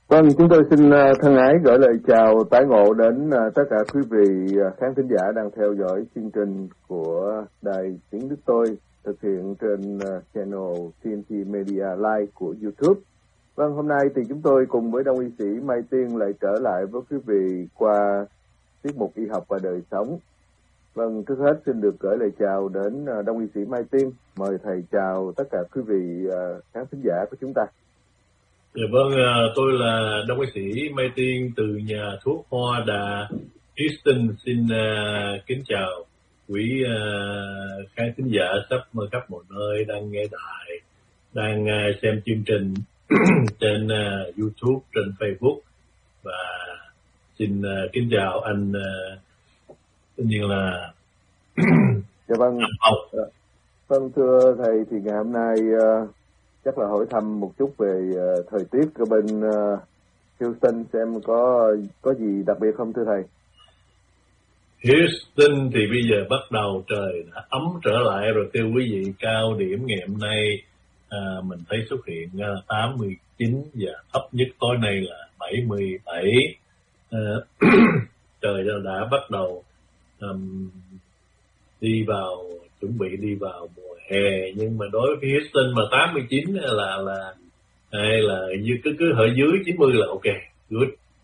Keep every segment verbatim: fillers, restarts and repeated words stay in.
Vâng, chúng tôi xin thân ái gửi lời chào tái ngộ đến tất cả quý vị khán thính giả đang theo dõi chương trình của Đài Tiếng Đức Tôi thực hiện trên channel tê en tê Media Live của YouTube. Vâng, hôm nay thì chúng tôi cùng với Đông y sĩ Mai Tiên lại trở lại với quý vị qua tiết mục Y học và đời sống. Vâng, trước hết xin được gửi lời chào đến Đông y sĩ Mai Tiên. Mời thầy chào tất cả quý vị khán thính giả của chúng ta. Dạ vâng, tôi là Đông y sĩ Mai Tiên từ nhà thuốc Hoa Đà Houston. Xin uh, kính chào quý uh, khán thính giả sắp mơ khắp mọi nơi đang nghe đài, đang uh, xem chương trình trên uh, YouTube, trên Facebook. Và xin uh, kính chào anh uh, tất nhiên là dạ vâng. Vâng, thưa thầy, thì ngày hôm nay uh, chắc là hỏi thăm một chút về uh, thời tiết ở bên uh, Houston, xem có có gì đặc biệt không thưa thầy? Houston thì bây giờ bắt đầu trời đã ấm trở lại rồi thưa quý vị. Cao điểm ngày hôm nay à, mình thấy xuất hiện uh, tám mươi chín và thấp nhất tối nay là bảy mươi bảy. À, trời đã bắt đầu um, đi vào chuẩn bị đi vào mùa hè, nhưng mà đối với Houston mà tám mươi chín là là hay là như cứ cứ ở dưới chín mươi là ok, good.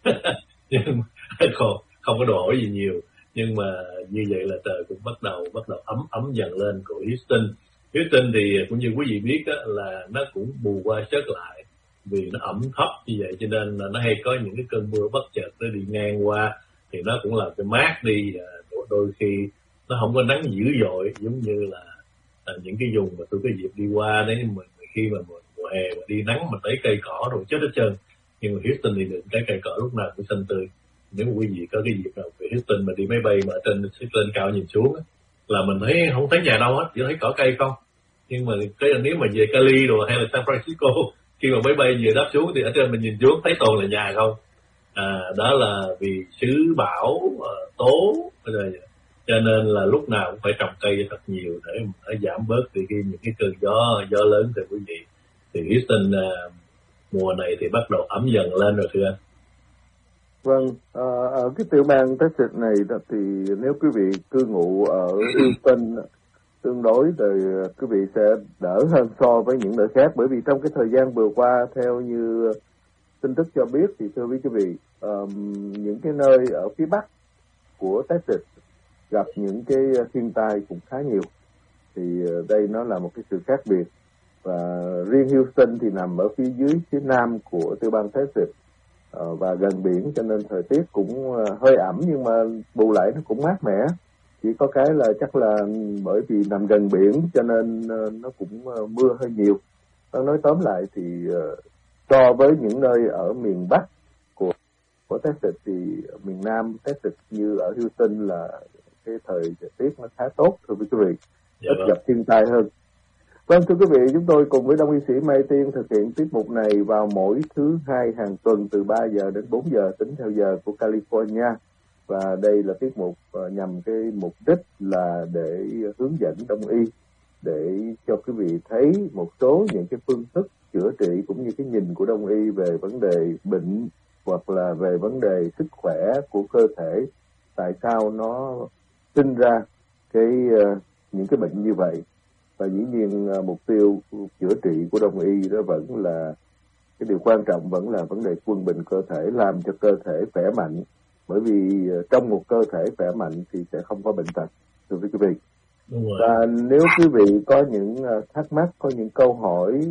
Nhưng còn không có đổi gì nhiều, nhưng mà như vậy là trời cũng bắt đầu bắt đầu ấm ấm dần lên của Houston. Houston thì cũng như quý vị biết đó, là nó cũng bù qua sớt lại vì nó ẩm thấp như vậy, cho nên là nó hay có những cái cơn mưa bất chợt nó đi ngang qua thì nó cũng làm cái mát đi. Đôi khi nó không có nắng dữ dội giống như là, là những cái vùng mà tôi có dịp đi qua đấy, mà khi mà mùa, mùa hè mà đi nắng mà thấy cây cỏ rồi chết hết trơn. Nhưng mà Houston thì được cái cây cỏ lúc nào cũng xanh tươi. Nếu mà quý vị có cái dịp nào về Houston mà đi máy bay mà trên lên cao nhìn xuống là mình thấy không thấy nhà đâu hết, chỉ thấy cỏ cây không. Nhưng mà cái nếu mà về Cali rồi hay là San Francisco, khi mà máy bay vừa đáp xuống thì ở trên mình nhìn xuống thấy toàn là nhà không. À, đó là vì xứ bão uh, tố rồi. Cho nên là lúc nào cũng phải trồng cây thật nhiều để mà giảm bớt thì khi những cái cơn gió gió lớn từ quý vị. Thì Houston uh, mùa này thì bắt đầu ấm dần lên rồi thưa anh. Vâng, à, ở cái tiểu bang Texas này thì nếu quý vị cư ngụ ở Houston tương đối thì quý vị sẽ đỡ hơn so với những nơi khác, bởi vì trong cái thời gian vừa qua theo như tin tức cho biết thì thưa quý vị, um, những cái nơi ở phía bắc của Texas gặp những cái thiên tai cũng khá nhiều. Thì đây nó là một cái sự khác biệt. Và riêng Houston thì nằm ở phía dưới phía nam của tiểu bang Texas uh, và gần biển, cho nên thời tiết cũng uh, hơi ẩm, nhưng mà bù lại nó cũng mát mẻ. Chỉ có cái là chắc là bởi vì nằm gần biển cho nên uh, nó cũng uh, mưa hơi nhiều. Nói tóm lại thì uh, so với những nơi ở miền bắc của của Texas thì miền nam Texas như ở Houston là cái thời tiết nó khá tốt thưa quý vị, dạ ít gặp thiên tai hơn. Vâng, thưa quý vị, chúng tôi cùng với Đông y sĩ Mai Tiên thực hiện tiết mục này vào mỗi thứ hai hàng tuần từ ba giờ đến bốn giờ tính theo giờ của California. Và đây là tiết mục uh, nhằm cái mục đích là để hướng dẫn Đông y, để cho quý vị thấy một số những cái phương thức chữa trị cũng như cái nhìn của Đông y về vấn đề bệnh hoặc là về vấn đề sức khỏe của cơ thể, tại sao nó sinh ra cái uh, những cái bệnh như vậy. Và dĩ nhiên uh, mục tiêu chữa trị của Đông y đó vẫn là cái điều quan trọng, vẫn là vấn đề quân bình cơ thể, làm cho cơ thể khỏe mạnh, bởi vì uh, trong một cơ thể khỏe mạnh thì sẽ không có bệnh tật thưa quý vị. Và nếu quý vị có những uh, thắc mắc, có những câu hỏi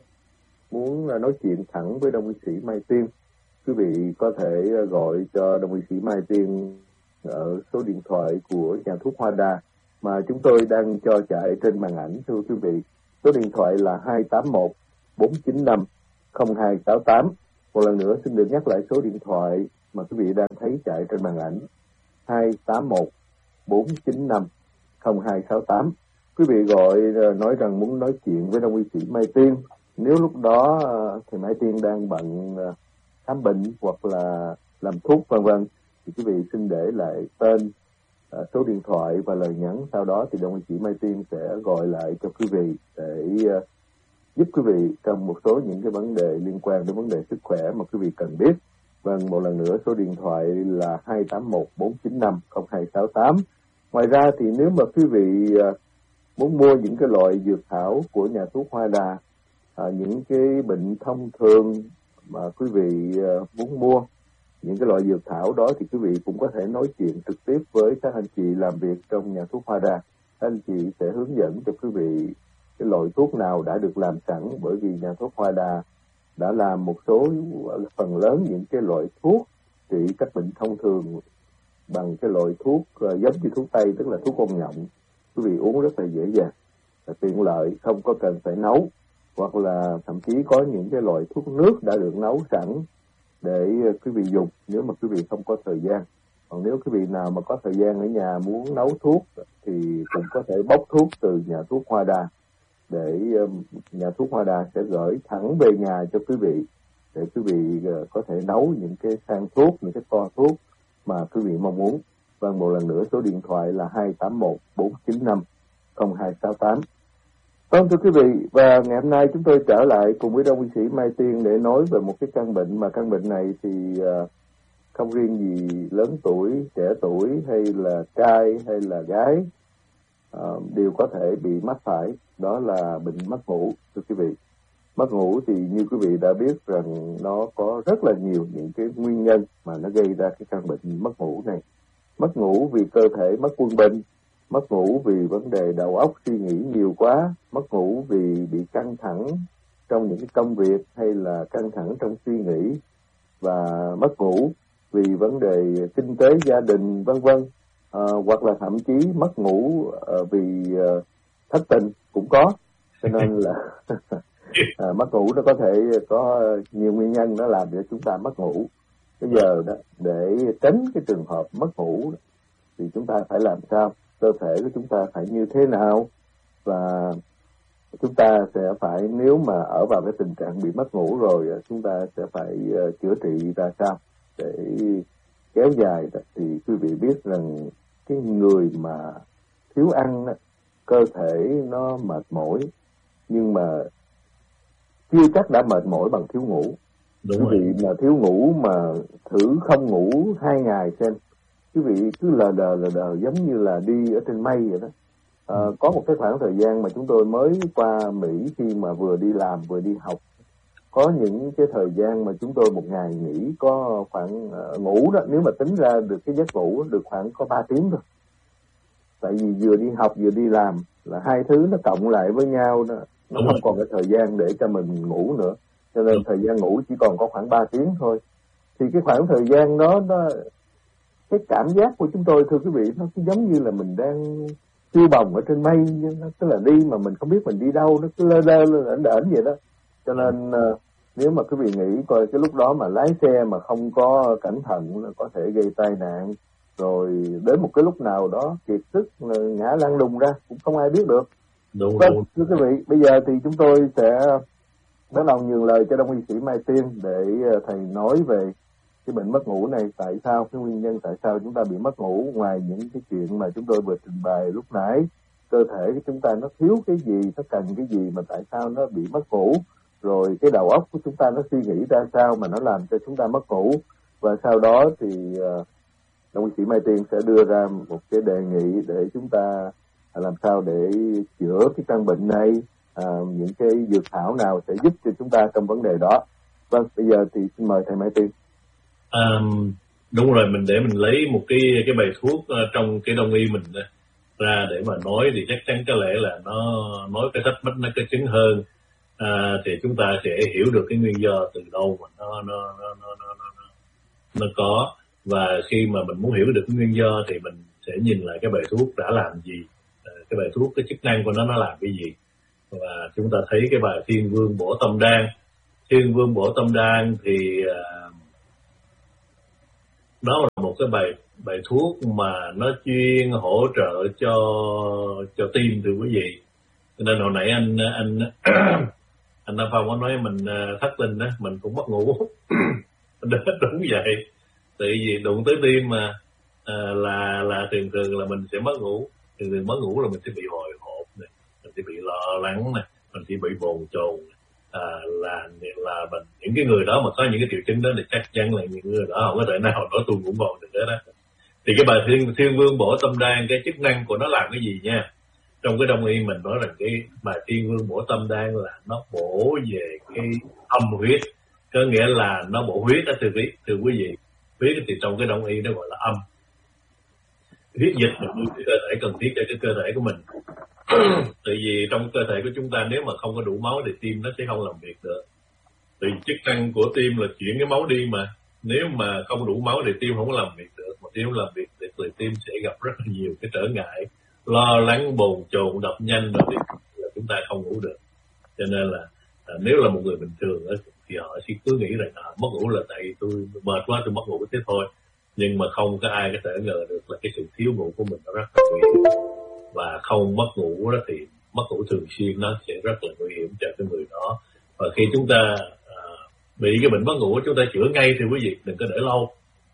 muốn uh, nói chuyện thẳng với Đông y sĩ Mai Tiên, quý vị có thể uh, gọi cho Đông y sĩ Mai Tiên ở số điện thoại của nhà thuốc Hoa Đà mà chúng tôi đang cho chạy trên màn ảnh thưa quý vị. Số điện thoại là hai tám một bốn chín năm không hai sáu tám. Một lần nữa xin được nhắc lại số điện thoại mà quý vị đang thấy chạy trên màn ảnh: hai tám một bốn chín năm không hai sáu tám. Quý vị gọi nói rằng muốn nói chuyện với Đông y sĩ Mai Tiên. Nếu lúc đó thì Mai Tiên đang bận khám bệnh hoặc là làm thuốc vân vân thì quý vị xin để lại tên, số điện thoại và lời nhắn, sau đó thì Đông y sĩ Mai Tiên sẽ gọi lại cho quý vị để giúp quý vị trong một số những cái vấn đề liên quan đến vấn đề sức khỏe mà quý vị cần biết. Vâng, một lần nữa số điện thoại là hai tám một bốn chín năm không hai sáu tám. Ngoài ra thì nếu mà quý vị muốn mua những cái loại dược thảo của nhà thuốc Hoa Đà, à, những cái bệnh thông thường mà quý vị muốn mua những cái loại dược thảo đó, thì quý vị cũng có thể nói chuyện trực tiếp với các anh chị làm việc trong nhà thuốc Hoa Đà. Các anh chị sẽ hướng dẫn cho quý vị cái loại thuốc nào đã được làm sẵn, bởi vì nhà thuốc Hoa Đà đã làm một số phần lớn những cái loại thuốc trị các bệnh thông thường bằng cái loại thuốc uh, giống như thuốc tây, tức là thuốc con nhộng. Quý vị uống rất là dễ dàng, là tiện lợi, không có cần phải nấu, hoặc là thậm chí có những cái loại thuốc nước đã được nấu sẵn để uh, quý vị dùng nếu mà quý vị không có thời gian. Còn nếu quý vị nào mà có thời gian ở nhà muốn nấu thuốc thì cũng có thể bốc thuốc từ nhà thuốc Hoa Đà, để nhà thuốc Hoa Đà sẽ gửi thẳng về nhà cho quý vị, để quý vị có thể nấu những cái sang thuốc, những cái toa thuốc mà quý vị mong muốn. Vâng, một lần nữa số điện thoại là hai tám một bốn chín năm không hai sáu tám. Vâng, thưa quý vị, và ngày hôm nay chúng tôi trở lại cùng với Đông y sĩ Mai Tiên để nói về một cái căn bệnh mà căn bệnh này thì không riêng gì lớn tuổi, trẻ tuổi hay là trai hay là gái uh, đều có thể bị mắc phải. Đó là bệnh mất ngủ, thưa quý vị. Mất ngủ thì như quý vị đã biết rằng nó có rất là nhiều những cái nguyên nhân mà nó gây ra cái căn bệnh mất ngủ này. Mất ngủ vì cơ thể mất quân bình, mất ngủ vì vấn đề đầu óc suy nghĩ nhiều quá, mất ngủ vì bị căng thẳng trong những cái công việc hay là căng thẳng trong suy nghĩ, và mất ngủ vì vấn đề kinh tế gia đình vân vân, à, hoặc là thậm chí mất ngủ à, vì à, thất tình cũng có. Cho nên là à, mất ngủ nó có thể có nhiều nguyên nhân nó làm cho chúng ta mất ngủ. Bây giờ đó, để tránh cái trường hợp mất ngủ thì chúng ta phải làm sao, cơ thể của chúng ta phải như thế nào, và chúng ta sẽ phải, nếu mà ở vào cái tình trạng bị mất ngủ rồi, chúng ta sẽ phải uh, chữa trị ra sao để kéo dài. Thì quý vị biết rằng cái người mà thiếu ăn, cơ thể nó mệt mỏi, nhưng mà chưa chắc đã mệt mỏi bằng thiếu ngủ. Đúng quý vị mà thiếu ngủ mà thử không ngủ hai ngày xem, quý vị cứ lờ đờ lờ đờ giống như là đi ở trên mây vậy đó. À, có một cái khoảng thời gian mà chúng tôi mới qua Mỹ, khi mà vừa đi làm vừa đi học, có những cái thời gian mà chúng tôi một ngày nghỉ có khoảng uh, ngủ đó, nếu mà tính ra được cái giấc ngủ được khoảng có ba tiếng thôi. Tại vì vừa đi học vừa đi làm là hai thứ nó cộng lại với nhau đó, nó không còn cái thời gian để cho mình ngủ nữa, cho nên thời gian ngủ chỉ còn có khoảng ba tiếng thôi. Thì cái khoảng thời gian đó, đó cái cảm giác của chúng tôi, thưa quý vị, nó cứ giống như là mình đang phiêu bồng ở trên mây, nó tức là đi mà mình không biết mình đi đâu, nó cứ lơ lơ lơ ẩn ẩn vậy đó. Cho nên uh, nếu mà quý vị nghĩ coi cái lúc đó mà lái xe mà không có cẩn thận là có thể gây tai nạn, rồi đến một cái lúc nào đó kiệt sức ngã lăn đùng ra cũng không ai biết được. Đúng, vâng, đúng. thưa quý vị, bây giờ thì chúng tôi sẽ bắt đầu nhường lời cho Đông y sĩ Mai Tiên để thầy nói về cái bệnh mất ngủ này, tại sao, cái nguyên nhân tại sao chúng ta bị mất ngủ, ngoài những cái chuyện mà chúng tôi vừa trình bày lúc nãy, cơ thể của chúng ta nó thiếu cái gì, nó cần cái gì mà tại sao nó bị mất ngủ, rồi cái đầu óc của chúng ta nó suy nghĩ ra sao mà nó làm cho chúng ta mất ngủ, và sau đó thì uh, Đông y sĩ Mai Tiên sẽ đưa ra một cái đề nghị để chúng ta làm sao để chữa cái căn bệnh này, à, những cái dược thảo nào sẽ giúp cho chúng ta trong vấn đề đó. Vâng, bây giờ thì xin mời thầy Mai Tiên. Um, đúng rồi, mình để mình lấy một cái cái bài thuốc uh, trong cái đông y mình uh, ra để mà nói, thì chắc chắn có lẽ là nó nói cái sách mất nó cái chứng hơn, uh, thì chúng ta sẽ hiểu được cái nguyên do từ đâu mà nó nó nó nó nó nó, nó có. Và khi mà mình muốn hiểu được cái nguyên do thì mình sẽ nhìn lại cái bài thuốc đã làm gì, uh, cái bài thuốc, cái chức năng của nó nó làm cái gì. Và chúng ta thấy cái bài Thiên Vương Bổ Tâm Đan, Thiên Vương Bổ Tâm Đan thì uh, đó là một cái bài bài thuốc mà nó chuyên hỗ trợ cho cho tim, thưa quý vị. Cho nên hồi nãy anh anh anh Nam Phong có nói mình thất linh đó, mình cũng mất ngủ. Đúng vậy, tại vì đụng tới tim mà à, là là thường thường là mình sẽ mất ngủ, thường thường mất ngủ là mình sẽ bị hồi hộp này, mình sẽ bị lo lắng này, mình chỉ bị bồn chồn, à, là là mình những cái người đó mà có những cái triệu chứng đó thì chắc chắn là những người đó không có thể nào nói tôi ngủ bồn được nữa đó. Thì cái bài thiên thiên vương bổ tâm đan, cái chức năng của nó làm cái gì nha? Trong cái đông y mình nói rằng cái bài thiên vương bổ tâm đan là nó bổ về cái âm huyết, có nghĩa là nó bổ huyết đó thưa quý thưa quý vị. Huyết thì trong cái đông y nó gọi là âm. Huyết dịch là cái cơ thể cần thiết cho cái cơ thể của mình. Tại vì trong cơ thể của chúng ta nếu mà không có đủ máu thì tim nó sẽ không làm việc được. Thì chức năng của tim là chuyển cái máu đi mà. Nếu mà không đủ máu thì tim không có làm việc được. Mà tim không làm việc thì, thì tim sẽ gặp rất là nhiều cái trở ngại, lo lắng, bồn chồn, đập nhanh rồi thì là chúng ta không ngủ được. Cho nên là à, nếu là một người bình thường á, thì họ sẽ cứ nghĩ rằng à, mất ngủ là tại tôi mệt quá tôi mất ngủ thế thôi. Nhưng mà không có ai có thể ngờ được là cái sự thiếu ngủ của mình nó rất là nguy hiểm. Và không mất ngủ đó thì mất ngủ thường xuyên nó sẽ rất là nguy hiểm cho cái người đó. Và khi chúng ta à, bị cái bệnh mất ngủ chúng ta chữa ngay thì quý vị đừng có để lâu.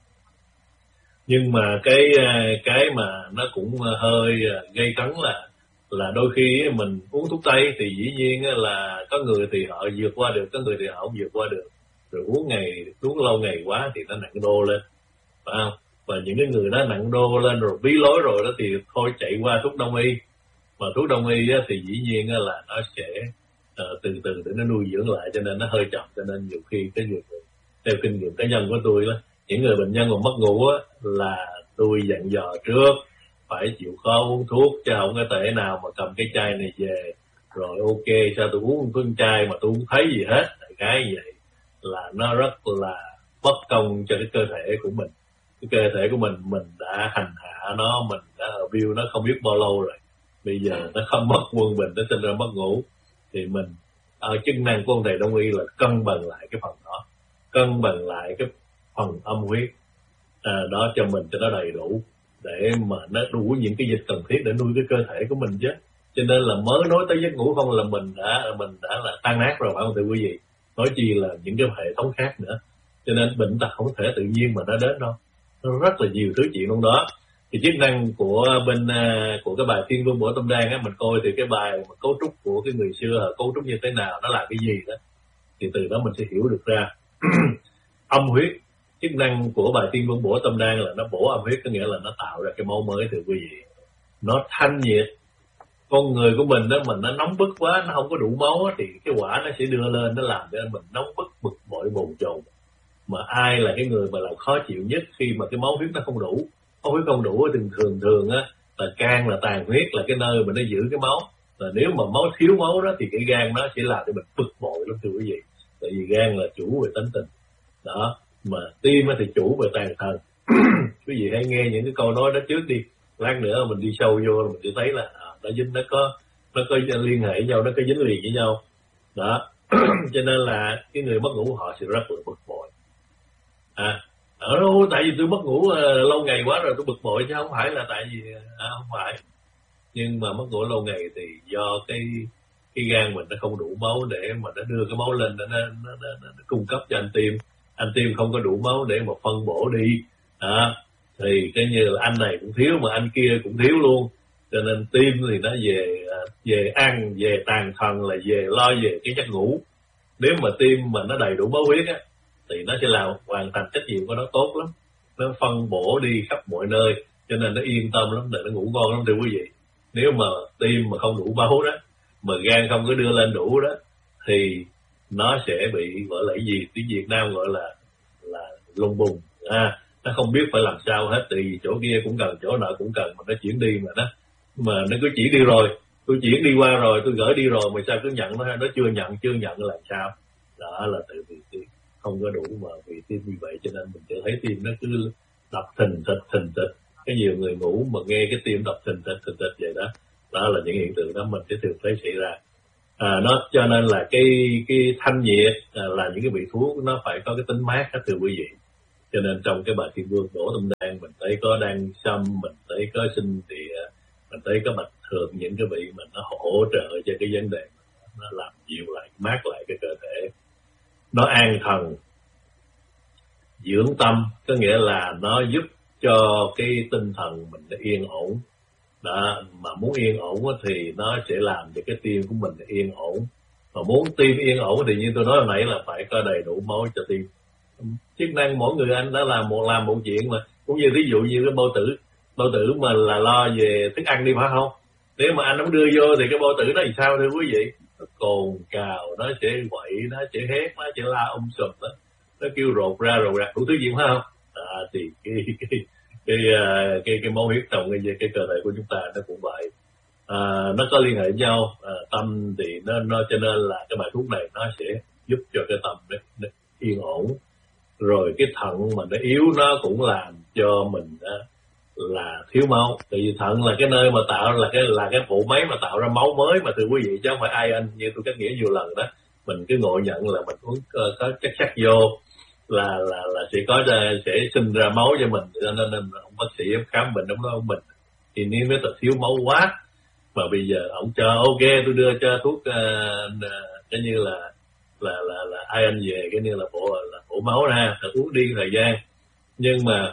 Nhưng mà cái cái mà nó cũng hơi gây cấn là là đôi khi mình uống thuốc tây thì dĩ nhiên là có người thì họ vượt qua được, có người thì họ không vượt qua được. Rồi uống ngày uống lâu ngày quá thì nó nặng đô lên, phải không? Và những cái người đó nặng đô lên rồi bí lối rồi đó thì thôi chạy qua thuốc đông y. Mà thuốc đông y thì dĩ nhiên là nó sẽ uh, từ từ để nó nuôi dưỡng lại, cho nên nó hơi chậm. Cho nên nhiều khi cái việc theo kinh nghiệm cá nhân của tôi đó, những người bệnh nhân mà mất ngủ á, là tôi dặn dò trước phải chịu khó uống thuốc, chứ không có thể nào mà cầm cái chai này về rồi ok sao tôi uống phương chai mà tôi không thấy gì hết. Tại cái vậy là nó rất là bất công cho cái cơ thể của mình. Cái cơ thể của mình mình đã hành hạ nó, mình đã abuse nó không biết bao lâu rồi, bây giờ nó không mất quân bình, nó sinh ra mất ngủ. Thì mình ở chức năng của ông thầy đông y là cân bằng lại cái phần đó, cân bằng lại cái phần âm huyết à, đó cho mình cho nó đầy đủ, để mà nó đủ những cái dịch cần thiết để nuôi cái cơ thể của mình chứ. Cho nên là mới nói tới giấc ngủ không là mình đã mình đã là tan nát rồi, phải không thưa quý vị? Nói chi là những cái hệ thống khác nữa. Cho nên bệnh tật không thể tự nhiên mà nó đến đâu, nó rất là nhiều thứ chuyện trong đó. Thì chức năng của bên của cái bài Thiên Vương Bổ Tâm Đan á, mình coi thì cái bài mà cấu trúc của cái người xưa cấu trúc như thế nào, nó là cái gì đó, thì từ đó mình sẽ hiểu được ra. Âm huyết, chức năng của bài Thiên Vương Bổ Tâm Đan là nó bổ âm huyết, có nghĩa là nó tạo ra cái máu mới thưa quý vị. Nó thanh nhiệt. Con người của mình đó mình nó nóng bức quá, nó không có đủ máu thì cái quả nó sẽ đưa lên, nó làm cho mình nóng bức, bực bội, bồn chồn. Mà ai là cái người mà làm khó chịu nhất khi mà cái máu huyết nó không đủ? Máu huyết không đủ thì thường thường á là can là tàn huyết, là cái nơi mà nó giữ cái máu. Và nếu mà máu thiếu máu đó thì cái gan nó sẽ làm cho mình bực bội lắm thưa quý vị. Tại vì gan là chủ về tính tình đó, mà tim thì chủ về tàn thần. Quý vị hãy nghe những cái câu nói đó trước đi, lát nữa mình đi sâu vô mình sẽ thấy là à, nó dính, nó có nó có liên hệ với nhau, nó có dính liền với nhau đó. Cho nên là cái người mất ngủ họ sẽ rất là bực bội. À, ở đâu tại vì tôi mất ngủ uh, lâu ngày quá rồi tôi bực bội, chứ không phải là tại vì à, không phải. Nhưng mà mất ngủ lâu ngày thì do cái cái gan mình nó không đủ máu để mà nó đưa cái máu lên, nó, nó, nó, nó, nó cung cấp cho anh tim. Anh tim không có đủ máu để mà phân bổ đi à, thì cái như là anh này cũng thiếu mà anh kia cũng thiếu luôn. Cho nên tim thì nó về về ăn, về tàn thần, là về lo về cái giấc ngủ. Nếu mà tim mà nó đầy đủ máu huyết á thì nó sẽ làm hoàn thành trách nhiệm của nó tốt lắm, nó phân bổ đi khắp mọi nơi, cho nên nó yên tâm lắm để nó ngủ ngon lắm thưa quý vị. Nếu mà tim mà không đủ máu đó, mà gan không có đưa lên đủ đó, thì nó sẽ bị gọi là cái gì tiếng Việt Nam gọi là là lùng bùng à, nó không biết phải làm sao hết. Tại vì chỗ kia cũng cần, chỗ nọ cũng cần, mà nó chuyển đi mà nó mà nó cứ chỉ đi rồi, tôi chuyển đi qua rồi, tôi gửi đi rồi mà sao cứ nhận nó, nó chưa nhận chưa nhận là sao? Đó là tại vì tim không có đủ, mà vì tim như vậy cho nên mình sẽ thấy tim nó cứ đập thình thịch thình thịch. Cái nhiều người ngủ mà nghe cái tim đập thình thịch thình thịch vậy đó, đó là những hiện tượng đó mình sẽ thường thấy xảy ra. À, nó cho nên là cái cái thanh nhiệt à, là những cái vị thuốc nó phải có cái tính mát hết thưa quý vị. Cho nên trong cái bài Thiên Vương Bổ Tâm Đan mình thấy có đan sâm, mình thấy có sinh địa, mình thấy có bạch thường, những cái vị mình nó hỗ trợ cho cái vấn đề nó làm dịu lại, mát lại cái cơ thể, nó an thần, dưỡng tâm, có nghĩa là nó giúp cho cái tinh thần mình nó yên ổn. Đó, mà muốn yên ổn thì nó sẽ làm cho cái tim của mình yên ổn. Mà muốn tim yên ổn thì như tôi nói hồi nãy là phải có đầy đủ máu cho tim. Chức năng mỗi người anh đã làm một làm một chuyện mà, cũng như ví dụ như cái bao tử bao tử mà là lo về thức ăn đi phải không? Nếu mà anh không đưa vô thì cái bao tử nó làm sao thưa quý vị? Nó cồn cào, nó sẽ quậy, nó sẽ hét, nó sẽ la um sùm đó, nó kêu rột ra rột ra đủ thứ gì phải không? À, thì cái cái cái cái, cái, cái, cái máu huyết trong cái, cái cơ thể của chúng ta nó cũng vậy. À, nó có liên hệ với nhau. À, tâm thì nó, nó cho nên là cái bài thuốc này nó sẽ giúp cho cái tâm nó, nó yên ổn. Rồi cái thận mà nó yếu nó cũng làm cho mình á, là thiếu máu. Tại vì thận là cái nơi mà tạo là cái là cái bộ máy mà tạo ra máu mới mà thưa quý vị, chứ không phải ai anh như tôi cách nghĩa nhiều lần đó. Mình cứ ngộ nhận là mình uống có chất sắt vô là là là sẽ có ra, sẽ sinh ra máu cho mình, cho nên, nên ông bác sĩ khám bệnh ông nói ông mình thì nếu mới là thiếu máu quá, mà bây giờ ông cho ok tôi đưa cho thuốc uh, cái như là là là là ai anh về cái như là bộ là bộ máu ra, phải uống đi thời gian. Nhưng mà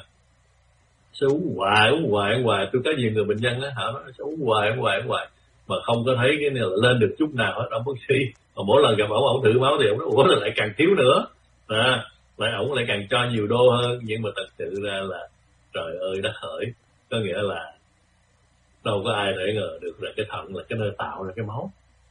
sẽ uống hoài uống hoài uống hoài tôi có nhiều người bệnh nhân đó họ nói sẽ uống hoài uống hoài uống hoài mà không có thấy cái này là lên được chút nào hết. Ông bác sĩ mà mỗi lần gặp ổng ổng thử máu thì ổng nói ủa là lại càng thiếu nữa, à, lại ổng lại càng cho nhiều đô hơn. Nhưng mà thật sự ra là trời ơi đất hỡi, có nghĩa là đâu có ai để ngờ được là cái thận là cái nơi tạo ra cái máu.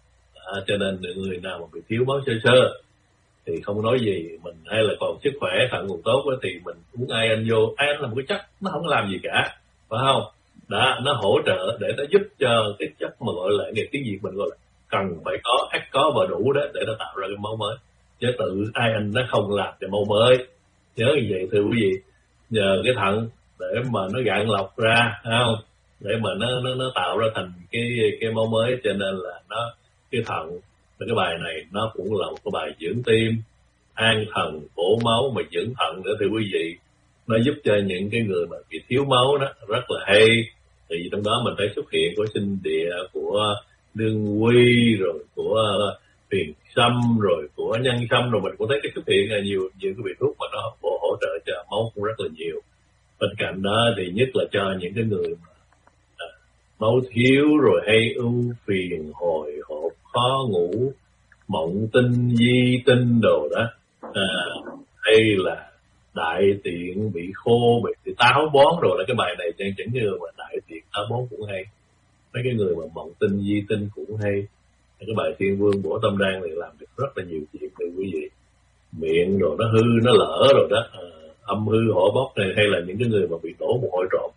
À, cho nên người nào mà bị thiếu máu sơ sơ thì không nói gì mình, hay là còn sức khỏe thận còn tốt thì mình uống ai anh vô. Ai anh là một cái chất nó không làm gì cả, phải không? Đó, nó hỗ trợ để nó giúp cho cái chất mà gọi là nghe tiếng Việt mình gọi là cần phải có, ắt có và đủ đó để nó tạo ra cái máu mới. Chứ tự ai anh nó không làm cái máu mới. Nhớ như vậy thưa quý vị, nhờ cái thận để mà nó gạn lọc ra, không? Để mà nó nó nó tạo ra thành cái cái máu mới. Cho nên là nó cái thận, cái bài này nó cũng là một cái bài dưỡng tim, an thần, bổ máu mà dưỡng thận nữa thưa quý vị. Nó giúp cho những cái người mà bị thiếu máu đó rất là hay. Thì trong đó mình thấy xuất hiện của sinh địa, của đương quy, rồi của huyền sâm, rồi của nhân sâm, rồi mình cũng thấy cái xuất hiện là nhiều nhiều cái vị thuốc mà nó bổ hỗ trợ cho máu cũng rất là nhiều. Bên cạnh đó thì nhất là cho những cái người mà à, máu thiếu rồi hay ưu phiền, hồi hộp, khó ngủ, mộng tinh, di tinh đồ đó, à, hay là đại tiện bị khô, bị, bị táo bón rồi, là cái bài này chẳng chẳng như mà đại tiện táo bón cũng hay. Mấy cái người mà mộng tinh, di tinh cũng hay. Cái bài Thiên Vương Bổ Tâm Đan này làm được rất là nhiều chuyện thưa quý vị. Miệng rồi nó hư nó lỡ rồi đó, à, âm hư hỏa bốc này, hay là những cái người mà bị đổ mồ hôi trộm,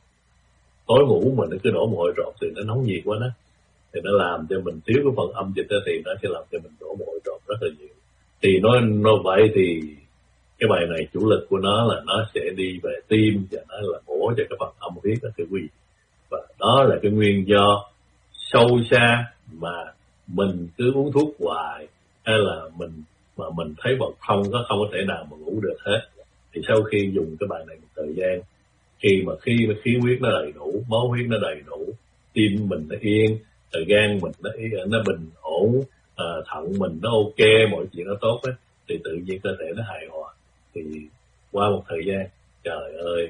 tối ngủ mà nó cứ đổ mồ hôi trộm thì nó nóng nhiệt quá đó, thì nó làm cho mình thiếu cái phần âm dịch đó, thì nó sẽ làm cho mình đổ mồ hôi trộm rất là nhiều. Thì nói nói vậy thì cái bài này chủ lực của nó là nó sẽ đi về tim và nó là bổ cho cái phần âm huyết đó thưa quý vị. Và đó là cái nguyên do sâu xa mà mình cứ uống thuốc hoài, hay là mình mà mình thấy bọn không có không có thể nào mà ngủ được hết. Thì sau khi dùng cái bài này một thời gian, khi mà khi mà khí huyết nó đầy đủ, máu huyết nó đầy đủ, tim mình nó yên, gan mình nó nó bình ổn, à, thận mình nó ok, mọi chuyện nó tốt ấy, thì tự nhiên cơ thể nó hài hòa. Thì qua một thời gian, trời ơi,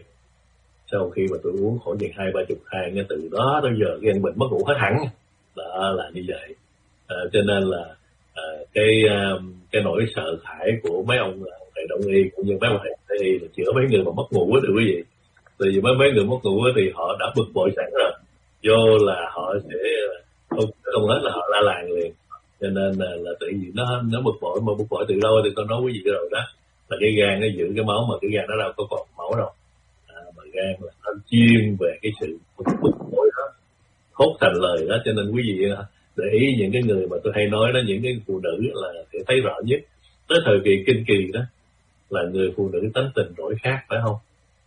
sau khi mà tôi uống khoảng chừng hai ba chục thang, từ đó tới giờ gan mình mất ngủ hết hẳn. Đó là như vậy. À, cho nên là à, cái cái nỗi sợ hãi của mấy ông thầy đông y cũng như mấy ông thầy y là chữa mấy người mà mất ngủ á thưa quý vị. Tại vì mấy mấy người mất ngủ thì họ đã bực bội sẵn rồi, vô là họ sẽ không, không hết là họ la làng liền. Cho nên là, là tự nhiên nó nó bực bội, mà bực bội từ đâu thì tôi nói quý vị rồi đó, là cái gan nó giữ cái máu, mà cái gan nó đâu có còn máu đâu, à, mà gan là nó chuyên về cái sự bực bội đó, thốt thành lời đó. Cho nên quý vị để ý những cái người mà tôi hay nói đó, những cái phụ nữ là sẽ thấy rõ nhất tới thời kỳ kinh kỳ đó là người phụ nữ tánh tình đổi khác, phải không?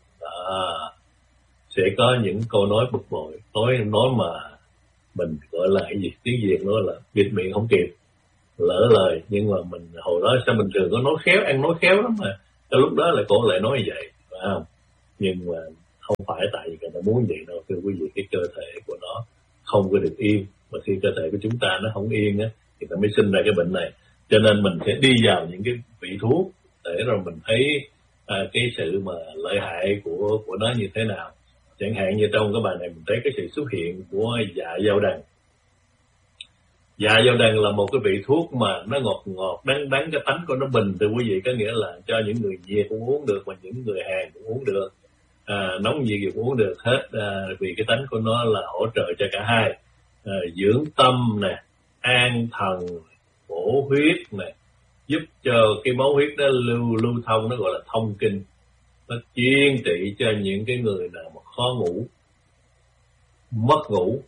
Đó, sẽ có những câu nói bực bội, nói nói mà mình gọi là cái gì, tiếng Việt nói là bịt miệng không kịp, lỡ lời. Nhưng mà mình hồi đó sao mình thường có nói khéo, ăn nói khéo lắm mà cái lúc đó là cô lại nói như vậy, phải không? Nhưng mà không phải tại vì người ta muốn vậy đâu thưa quý vị. Cái cơ thể của nó không có được yên, mà khi cơ thể của chúng ta nó không yên á thì nó mới sinh ra cái bệnh này. Cho nên mình sẽ đi vào những cái vị thuốc để rồi mình thấy à, cái sự mà lợi hại của của nó như thế nào. Chẳng hạn như trong cái bài này mình thấy cái sự xuất hiện của dạ dao đằng. Dạ dâu đằng là một cái vị thuốc mà nó ngọt ngọt đắng đắng, cái tánh của nó bình thưa quý vị, có nghĩa là cho những người Việt cũng uống được và những người Hàn cũng uống được, à, nóng gì cũng uống được hết, à, vì cái tánh của nó là hỗ trợ cho cả hai, à, dưỡng tâm nè, an thần, bổ huyết nè, giúp cho cái máu huyết nó lưu lưu thông, nó gọi là thông kinh, nó chuyên trị cho những cái người nào mà khó ngủ, mất ngủ,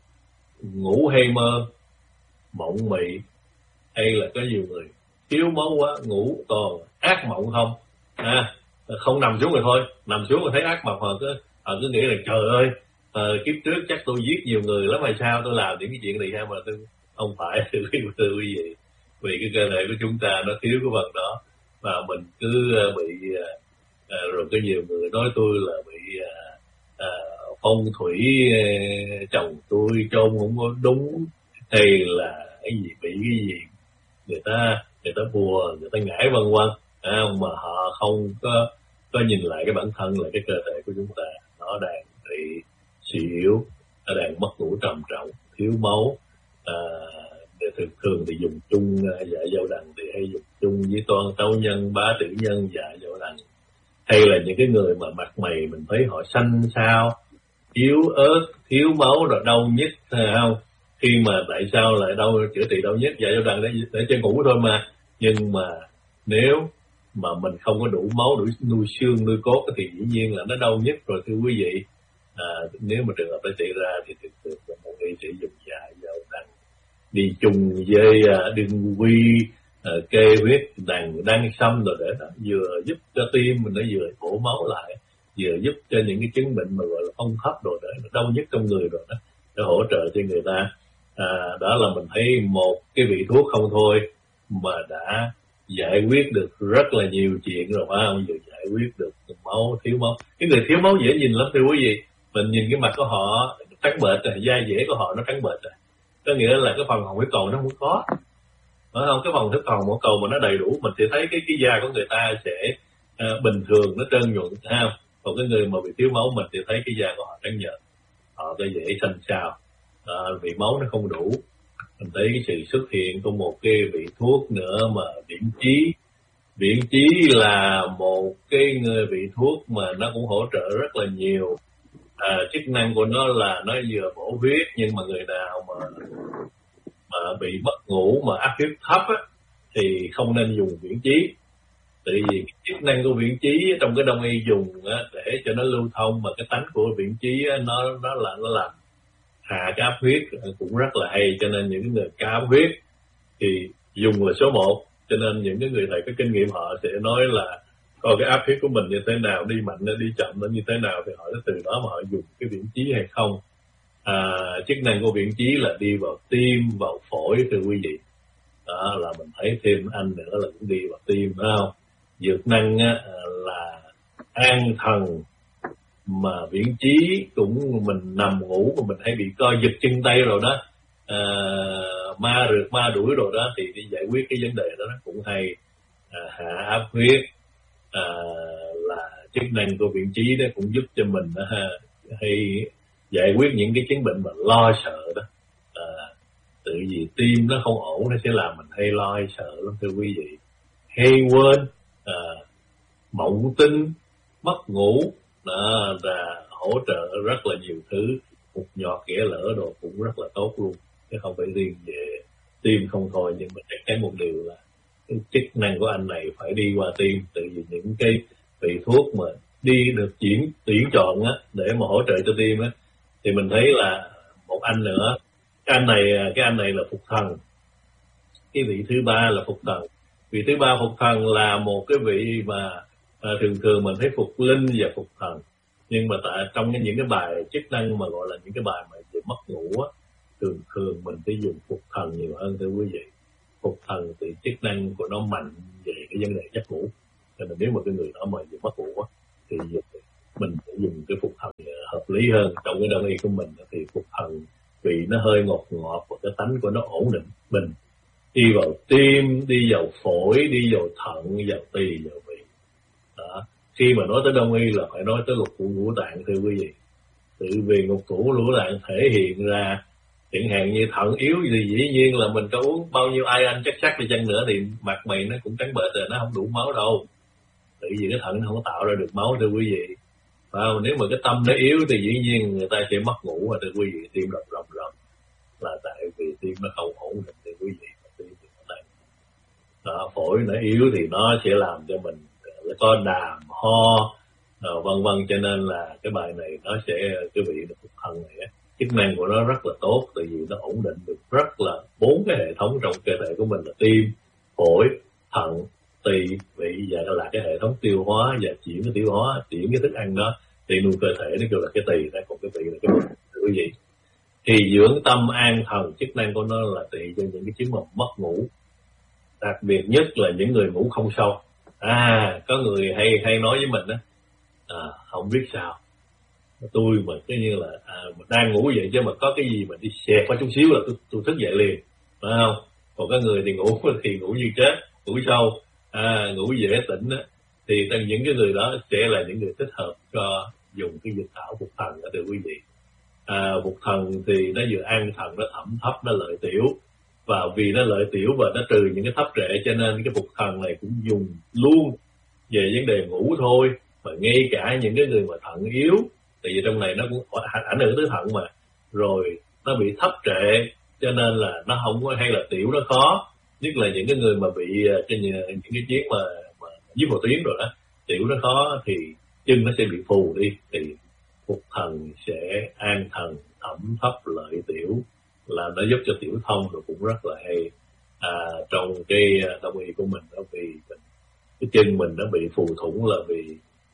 ngủ hay mơ, mộng mị, hay là có nhiều người thiếu máu quá, ngủ còn ác mộng không, à, không nằm xuống rồi thôi, nằm xuống rồi thấy ác mộng, họ cứ họ cứ nghĩ là trời ơi, à, kiếp trước chắc tôi giết nhiều người lắm hay sao tôi làm những cái chuyện này sao mà tôi không phải. Thưa quý vị, vì cái cơ thể của chúng ta nó thiếu cái vật đó và mình cứ bị à, rồi có nhiều người nói tôi là bị à, à, phong thủy à, chồng tôi chôn không có đúng, hay là cái gì bị cái gì người ta người ta bùa, người ta ngải vân vân, à, mà họ không có có nhìn lại cái bản thân là cái cơ thể của chúng ta nó đang bị suy yếu, nó đang mất ngủ trầm trọng, thiếu máu. À, thường thường thì dùng chung dạ dâu đằng thì hay dùng chung với toan tấu nhân, bá tử nhân, dạ dâu đằng, hay là những cái người mà mặt mày mình thấy họ xanh xao, yếu ớt, thiếu máu rồi đau nhức, thấy không? Khi mà tại sao lại đau, chữa trị đau nhức dạ dâu đằng để để cho ngủ thôi mà, nhưng mà nếu mà mình không có đủ máu, đủ nuôi xương nuôi cốt thì dĩ nhiên là nó đau nhức rồi thưa quý vị. À, nếu mà trường hợp đã xảy ra thì thường thường là một người sẽ dùng dạ dâu đằng đi chung với uh, đinh quy, uh, kê huyết đằng đăng sâm rồi để đó, vừa giúp cho tim mình nó vừa bổ máu lại, vừa giúp cho những cái chứng bệnh mà gọi là phong thấp rồi để nó đau nhất trong người rồi đó, để hỗ trợ cho người ta. À, đó là mình thấy một cái vị thuốc không thôi mà đã giải quyết được rất là nhiều chuyện rồi, phải không? Vừa giải quyết được máu, thiếu máu. Cái người thiếu máu dễ nhìn lắm thưa quý vị, mình nhìn cái mặt của họ trắng bệch rồi, da dẻ của họ nó trắng bệch rồi, có nghĩa là cái phần hồng huyết cầu nó không có, phải không? Cái phần huyết cầu mỗi cầu mà nó đầy đủ, mình sẽ thấy cái cái da của người ta sẽ uh, bình thường, nó trơn nhuận, thấy không? Còn cái người mà bị thiếu máu mình sẽ thấy cái da của họ trắng nhợt, họ có dễ xanh xao, à, vì máu nó không đủ. Mình thấy cái sự xuất hiện của một cái vị thuốc nữa mà viễn chí. Viễn chí là một cái người vị thuốc mà nó cũng hỗ trợ rất là nhiều. À, chức năng của nó là nó vừa bổ huyết, nhưng mà người nào mà mà bị mất ngủ mà áp huyết thấp á, thì không nên dùng viễn chí. Tại vì cái chức năng của viễn chí trong cái đông y dùng á, để cho nó lưu thông, mà cái tánh của viễn chí á, nó nó là nó làm hạ cái áp huyết cũng rất là hay, cho nên những người cao áp huyết thì dùng là số một. Cho nên những cái người thầy có kinh nghiệm họ sẽ nói là coi cái áp huyết của mình như thế nào, đi mạnh nó đi chậm nó như thế nào, thì họ sẽ từ đó mà họ dùng cái viễn chí hay không. À, chức năng của viễn chí là đi vào tim, vào phổi thưa quý vị. Đó là mình thấy thêm anh nữa là cũng đi vào tim, phải không? Dược năng á, là an thần, mà viễn chí cũng mình nằm ngủ mà mình hay bị co giật chân tay rồi đó, à, ma rượt ma đuổi rồi đó, thì đi giải quyết cái vấn đề đó nó cũng hay. À, hạ áp huyết à, là chức năng của viễn chí đó, cũng giúp cho mình đó, ha, hay giải quyết những cái chứng bệnh mà lo sợ đó. À, tự vì tim nó không ổn nó sẽ làm mình hay lo hay sợ lắm thưa quý vị, hay quên, à, mộng tinh, mất ngủ, đó là hỗ trợ rất là nhiều thứ. Một nhọt ghẻ lỡ đồ cũng rất là tốt luôn, chứ không phải riêng về tim không thôi. Nhưng mà chắc chắn một điều là cái chức năng của anh này phải đi qua tim, tự vì những cái vị thuốc mà đi được chuyển tuyển chọn á, để mà hỗ trợ cho tim á, thì mình thấy là một anh nữa, cái anh này cái anh này là phục thần, cái vị thứ ba là phục thần. Vị thứ ba phục thần là một cái vị mà à, thường thường mình thấy phục linh và phục thần, nhưng mà tại trong những cái bài chức năng mà gọi là những cái bài mà về mất ngủ á, thường thường mình sẽ dùng phục thần nhiều hơn thưa quý vị. Phục thần thì chức năng của nó mạnh về cái vấn đề giấc ngủ, cho nên nếu mà cái người đó mà về mất ngủ á, thì mình sẽ dùng cái phục thần hợp lý hơn. Trong cái đông y của mình thì phục thần vì nó hơi ngọt ngọt và cái tánh của nó ổn định bình, đi vào tim, đi vào phổi, đi vào thận, vào tỳ, vào vị. Đó. Khi mà nói tới đông y là phải nói tới lục phủ ngũ tạng thưa quý vị. Tự vì lục phủ ngũ tạng thể hiện ra Chẳng hạn như thận yếu thì dĩ nhiên là mình có uống bao nhiêu ai anh chắc chắc đi chăng nữa thì mặt mày nó cũng trắng bệch rồi, nó không đủ máu đâu. Tại vì cái thận nó không có tạo ra được máu thưa quý vị. Và nếu mà cái tâm nó yếu thì dĩ nhiên người ta sẽ mất ngủ, và thưa quý vị, tim đập rầm rầm là tại vì tim nó không ổn định thưa quý vị. Đó, phổi nó yếu thì nó sẽ làm cho mình có đàm ho vân vân, cho nên là cái bài này nó sẽ cái vị phục thần này chức năng của nó rất là tốt, tại vì nó ổn định được rất là bốn cái hệ thống trong cơ thể của mình là tim, phổi, thận, tỳ, vị và là cái hệ thống tiêu hóa và chuyển cái tiêu hóa, chuyển cái thức ăn đó thì nuôi cơ thể, nó kêu là cái tỳ đó, còn cái vị là cái bụng quý vị. Thì dưỡng tâm an thần chức năng của nó là trị cho những cái chứng mà mất ngủ, đặc biệt nhất là những người ngủ không sâu. À, có người hay hay nói với mình đó, à, không biết sao tôi mà cái như là à, mình đang ngủ vậy chứ mà có cái gì mà đi xẹt qua chút xíu là tôi, tôi thức dậy liền, phải không? Còn có người thì ngủ thì ngủ như chết, ngủ sâu, à, ngủ dễ tỉnh đó, thì những cái người đó sẽ là những người thích hợp cho dùng cái dịch thảo phục thần đó thưa quý vị. À, phục thần thì nó vừa an thần, nó thẩm thấp, nó lợi tiểu, và vì nó lợi tiểu và nó trừ những cái thấp trệ cho nên cái phục thần này cũng dùng luôn về vấn đề ngủ thôi. Mà ngay cả những cái người mà thận yếu, tại vì trong này nó cũng ảnh hưởng tới thận mà, rồi nó bị thấp trệ cho nên là nó không có, hay là tiểu nó khó, nhất là những cái người mà bị trên những cái chuyến mà, mà dưới một tuyến rồi đó, tiểu nó khó thì chân nó sẽ bị phù đi, thì phục thần sẽ an thần, thẩm thấp, lợi tiểu, là nó giúp cho tiểu thông rồi cũng rất là hay. À, trong cái đông y của mình đó, vì mình, cái chân mình nó bị phù thủng là vì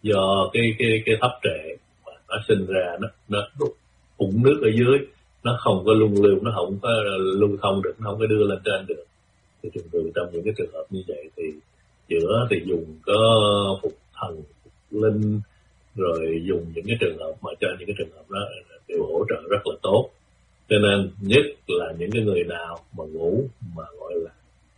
do cái cái cái thấp trệ mà nó sinh ra, nó nó ủng nước ở dưới, nó không có luân lưu, nó không có lưu thông được, nó không có đưa lên trên được. Thì thường thường trong những cái trường hợp như vậy thì chữa thì dùng có phục thần, phục linh, rồi dùng những cái trường hợp mà cho những cái trường hợp đó đều hỗ trợ rất là tốt. Cho nên nhất là những cái người nào mà ngủ mà gọi là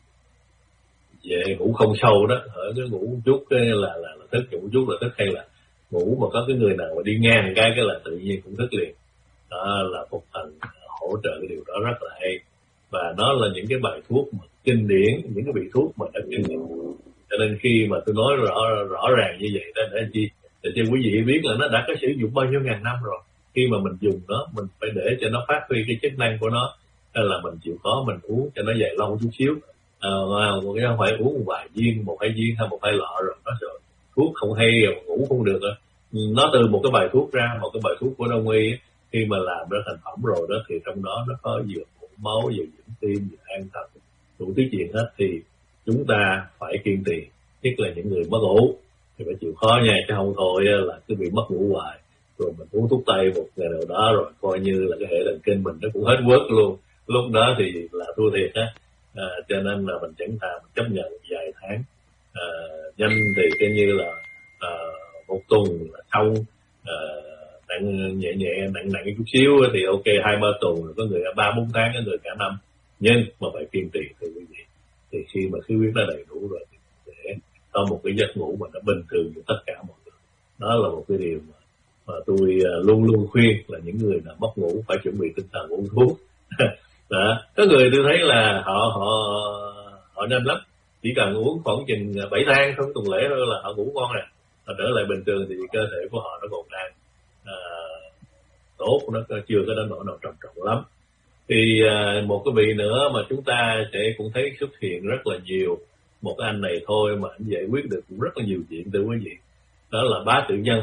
về ngủ không sâu đó, ở cái ngủ một chút cái là, là là thức, ngủ một chút là thức, hay là ngủ mà có cái người nào mà đi ngang cái cái là tự nhiên cũng thức liền, đó là phục thần hỗ trợ cái điều đó rất là hay. Và nó là những cái bài thuốc mà kinh điển, những cái vị thuốc mà đã kinh điển. Cho nên khi mà tôi nói rõ rõ ràng như vậy đó để chi để cho quý vị biết là nó đã có sử dụng bao nhiêu ngàn năm rồi. Khi mà mình dùng nó, mình phải để cho nó phát huy cái chức năng của nó, hay là mình chịu khó mình uống cho nó dài lâu chút xíu. À, một cái không phải uống một vài viên, một hai viên hay một hai lọ rồi nó rồi thuốc không hay rồi ngủ không được rồi. Nó từ một cái bài thuốc ra, một cái bài thuốc của đông y khi mà làm ra thành phẩm rồi đó thì trong đó nó có vừa mũ máu, vừa dưỡng tim, vừa an thần, đủ thứ chuyện hết. Thì chúng ta phải kiên trì, nhất là những người mất ngủ thì phải chịu khó nha, chứ không thôi là cứ bị mất ngủ hoài rồi mình uống thuốc tây một ngày nào đó rồi coi như là cái hệ thần kinh mình nó cũng hết quất luôn, lúc đó thì là thua thiệt á. À, cho nên là mình chẳng thà mình chấp nhận vài tháng, à, nhanh thì coi như là à, một tuần là xong, à, nặng nhẹ nhẹ nặng nặng chút xíu thì ok hai ba tuần, rồi có người ba bốn tháng, có người cả năm, nhưng mà phải kiên trì thưa quý vị. Thì khi mà khí huyết nó đầy đủ rồi thì để có một cái giấc ngủ mà nó bình thường như tất cả mọi người. Đó là một cái điều mà, mà tôi luôn luôn khuyên là những người nào mất ngủ phải chuẩn bị tinh thần uống thuốc. Đó. Có người tôi thấy là họ họ họ nhanh lắm, chỉ cần uống khoảng chừng bảy thang trong tuần lễ thôi là họ ngủ ngon rồi, họ trở lại bình thường thì cơ thể của họ nó còn đang à, tốt, nó chưa có đến nỗi nào trầm trọng lắm. Thì à, một cái vị nữa mà chúng ta sẽ cũng thấy xuất hiện rất là nhiều, một cái anh này thôi mà anh giải quyết được cũng rất là nhiều chuyện thưa quý vị, đó là bá tử nhân.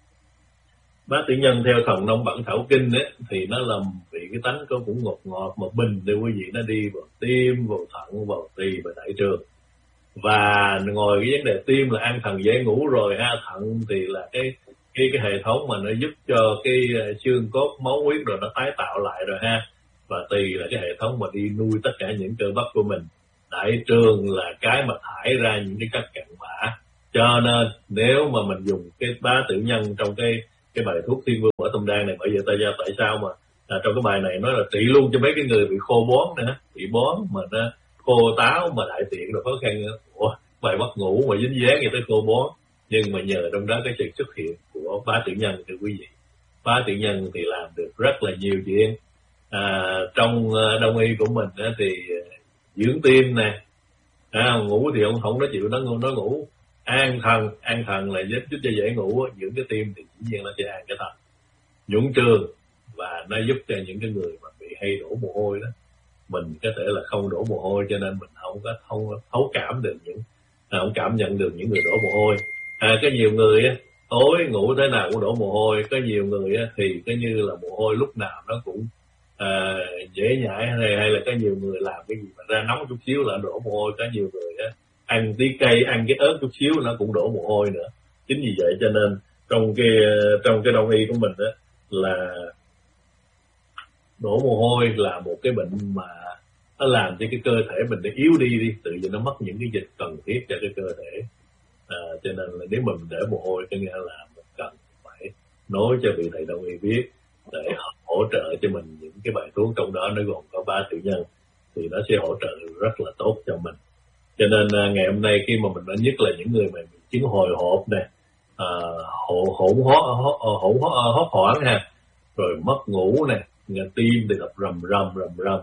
Bá tử nhân theo thần nông bản thảo kinh ấy, thì nó là vị cái tánh có cũng ngọt ngọt mà bình để quý vị, nó đi vào tim, vào thận, vào tỳ và đại trường. Và ngồi cái vấn đề tim là an thần dễ ngủ rồi ha, thận thì là cái cái cái hệ thống mà nó giúp cho cái xương cốt máu huyết rồi nó tái tạo lại rồi ha, và tỳ là cái hệ thống mà đi nuôi tất cả những cơ bắp của mình. Đại trường là cái mà thải ra những cái chất cặn bã. Cho nên nếu mà mình dùng cái bá tử nhân trong cái cái bài thuốc thiên vương ở tâm đan này, bởi vì tại sao tại sao mà à, trong cái bài này nói là trị luôn cho mấy cái người bị khô bón nữa, bị bón mà nó khô táo mà đại tiện rồi khó khăn nữa. Ủa, bài mất ngủ mà dính dáng vậy tới khô bón, nhưng mà nhờ trong đó cái sự xuất hiện của bá tử nhân thì quý vị, bá tử nhân thì làm được rất là nhiều chuyện. à, trong đông y của mình á, thì dưỡng tim nè, à, ngủ thì không không nó chịu nó nó ngủ. An thần, an thần là giúp giúp cho dễ ngủ, dưỡng cái tim thì dĩ nhiên nó sẽ an cái thần. Nhuận trường, và nó giúp cho những cái người mà bị hay đổ mồ hôi đó, mình có thể là không đổ mồ hôi, cho nên mình không có không thấu cảm được những không cảm nhận được những người đổ mồ hôi. À, có nhiều người á, tối ngủ thế nào cũng đổ mồ hôi, có nhiều người á, thì có như là mồ hôi lúc nào nó cũng à, dễ nhảy, hay, hay là có nhiều người làm cái gì mà ra nóng chút xíu là đổ mồ hôi, có nhiều người á, ăn tí cây, ăn cái ớt chút xíu nó cũng đổ mồ hôi nữa. Chính vì vậy cho nên trong cái trong cái đông y của mình đó là đổ mồ hôi là một cái bệnh mà nó làm cho cái cơ thể mình nó yếu đi đi, tự nhiên nó mất những cái dịch cần thiết cho cái cơ thể. À, cho nên là nếu mình để mồ hôi có nghĩa là mình cần phải nói cho vị thầy đông y biết để hỗ trợ cho mình những cái bài thuốc, trong đó nó gồm có ba tiểu nhân, thì nó sẽ hỗ trợ rất là tốt cho mình. Cho nên à, ngày hôm nay khi mà mình nói nhất là những người mà bị chứng hồi hộp nè, à, hỗn hỗn hỗn hốt hoảng ha, rồi mất ngủ nè, tim thì đập rầm rầm rầm rầm,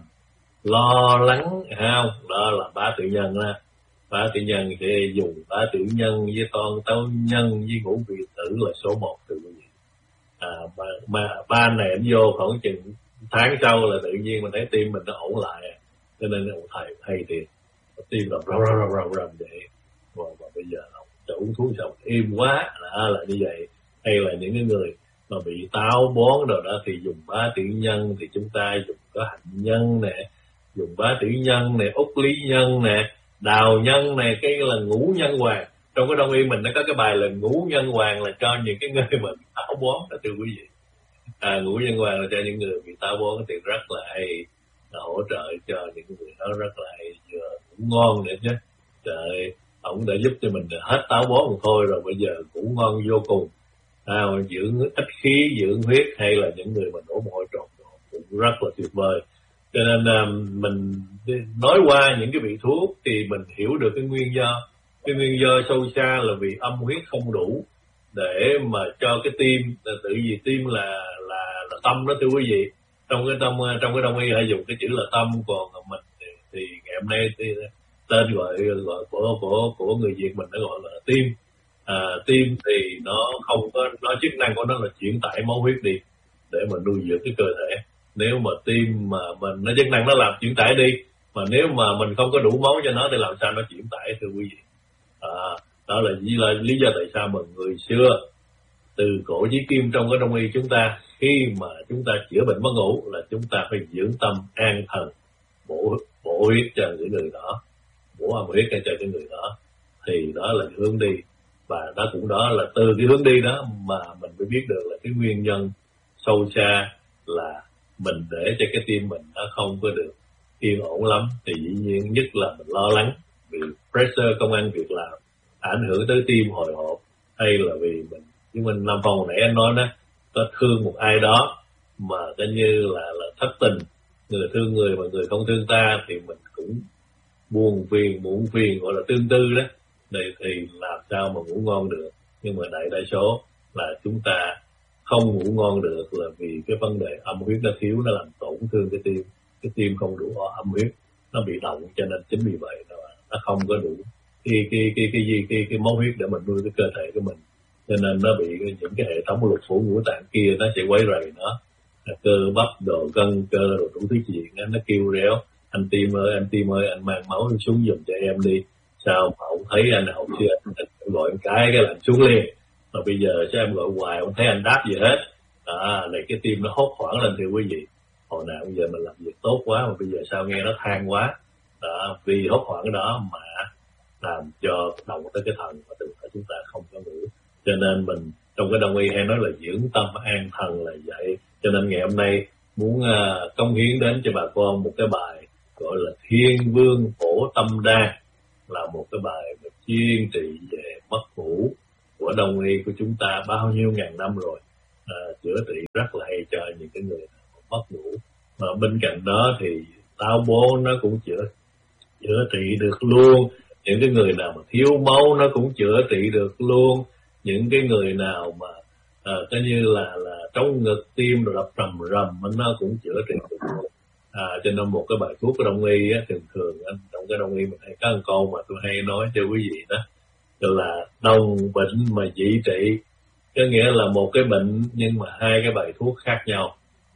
lo lắng không, đó là bá tự nhân đó. Bá tự nhân sẽ dùng bá tự nhân với con tấu nhân với ngũ vị tử là số một từ quý vị. À, mà, mà ba này anh vô khoảng chừng tháng sau là tự nhiên mình thấy tim mình nó ổn lại, cho nên thầy thầy thì tim đập rầm rầm rầm rầm vậy. Và, và bây giờ ông uống thuốc xong im quá, là là như vậy. Hay là những cái người mà bị táo bón rồi đó thì dùng bá tử nhân, thì chúng ta dùng có hạnh nhân nè, dùng bá tử nhân nè, úc lý nhân nè, đào nhân nè, cái là ngũ nhân hoàng. Trong cái đông y mình nó có cái bài là ngũ nhân hoàng, là cho những cái người mà bị táo bón đó thưa quý vị. À, ngũ nhân hoàng là cho những người bị táo bón thì rất là hay, là hỗ trợ cho những người đó rất là hay, vừa ngủ ngon nữa chứ. Trời, ông đã giúp cho mình hết táo bón một thôi, rồi bây giờ ngủ ngon vô cùng. À, dưỡng ít khí, dưỡng huyết, hay là những người mà đổ mồ hôi trộn cũng rất là tuyệt vời. Cho nên um, mình nói qua những cái vị thuốc thì mình hiểu được cái nguyên do. Cái nguyên do sâu xa là vì âm huyết không đủ để mà cho cái tim, tự vì tim là là là tâm đó thưa quý vị. Trong cái tâm trong cái đông y hay dùng cái chữ là tâm, còn mình thì, thì ngày hôm nay thì tên gọi gọi của của của người Việt mình nó gọi là tim. À, tim thì nó không có, nó chức năng của nó là chuyển tải máu huyết đi để mà nuôi dưỡng cái cơ thể. Nếu mà tim mà mình nó chức năng nó làm chuyển tải đi, mà nếu mà mình không có đủ máu cho nó thì làm sao nó chuyển tải thưa quý vị. À, đó là lý, là lý do tại sao mà người xưa từ cổ chí kim trong cái đông y chúng ta, khi mà chúng ta chữa bệnh mất ngủ là chúng ta phải dưỡng tâm an thần, bổ bổ huyết cho những người đó, bổ âm huyết cho cái người đó, thì đó là hướng đi. Và đó cũng đó là từ cái hướng đi đó mà mình mới biết được là cái nguyên nhân sâu xa là mình để cho cái tim mình nó không có được yên ổn lắm. Thì dĩ nhiên nhất là mình lo lắng vì pressure công ăn việc làm ảnh hưởng tới tim hồi hộp, hay là vì mình, nhưng mình Nam Phong nãy anh nói đó, có thương một ai đó mà coi như là là thất tình, người thương người mà người không thương ta, thì mình cũng buồn phiền muộn phiền, gọi là tương tư đó. Đây thì làm sao mà ngủ ngon được. Nhưng mà đại đa số là chúng ta không ngủ ngon được là vì cái vấn đề âm huyết nó thiếu, nó làm tổn thương cái tim. Cái tim không đủ âm huyết, nó bị động, cho nên chính vì vậy nó, nó không có đủ cái cái cái cái gì cái, cái, cái máu huyết để mình nuôi cái cơ thể của mình. Cho nên nó bị những cái hệ thống lục phủ ngũ tạng kia nó sẽ quấy rầy nó, cơ bắp đồ gân cơ đồ đủ thứ chuyện nó, nó kêu réo. Anh tim ơi, anh tim ơi, anh mang máu xuống giùm cho em đi. Sao mà ông thấy anh học chưa, anh gọi một cái cái làm xuống liền. Mà bây giờ sao em gọi hoài không thấy anh đáp gì hết. À, này cái tim nó hốt hoảng lên thì quý vị. Hồi nào bây giờ mình làm việc tốt quá mà bây giờ sao nghe nó than quá. Đó, vì hốt hoảng đó mà làm cho động tới cái thần mà từ chúng ta không có ngủ. Cho nên mình trong cái đông y hay nói là dưỡng tâm an thần là vậy. Cho nên ngày hôm nay muốn uh, cống hiến đến cho bà con một cái bài gọi là Thiên Vương Phổ Tâm Đa, là một cái bài mà chuyên trị về mất ngủ của đông y của chúng ta bao nhiêu ngàn năm rồi, à, chữa trị rất là hay cho những cái người mất ngủ. Mà bên cạnh đó thì táo bón nó cũng chữa chữa trị được luôn. Những cái người nào mà thiếu máu nó cũng chữa trị được luôn. Những cái người nào mà à, coi như là là trong ngực tim rồi đập rầm rầm nó cũng chữa trị được. À, cho nên một cái bài thuốc của đông y á, thường thường á, trong cái đông y mình hay có một câu mà tôi hay nói cho quý vị đó là đồng bệnh mà dị trị, có nghĩa là một cái bệnh nhưng mà hai cái bài thuốc khác nhau.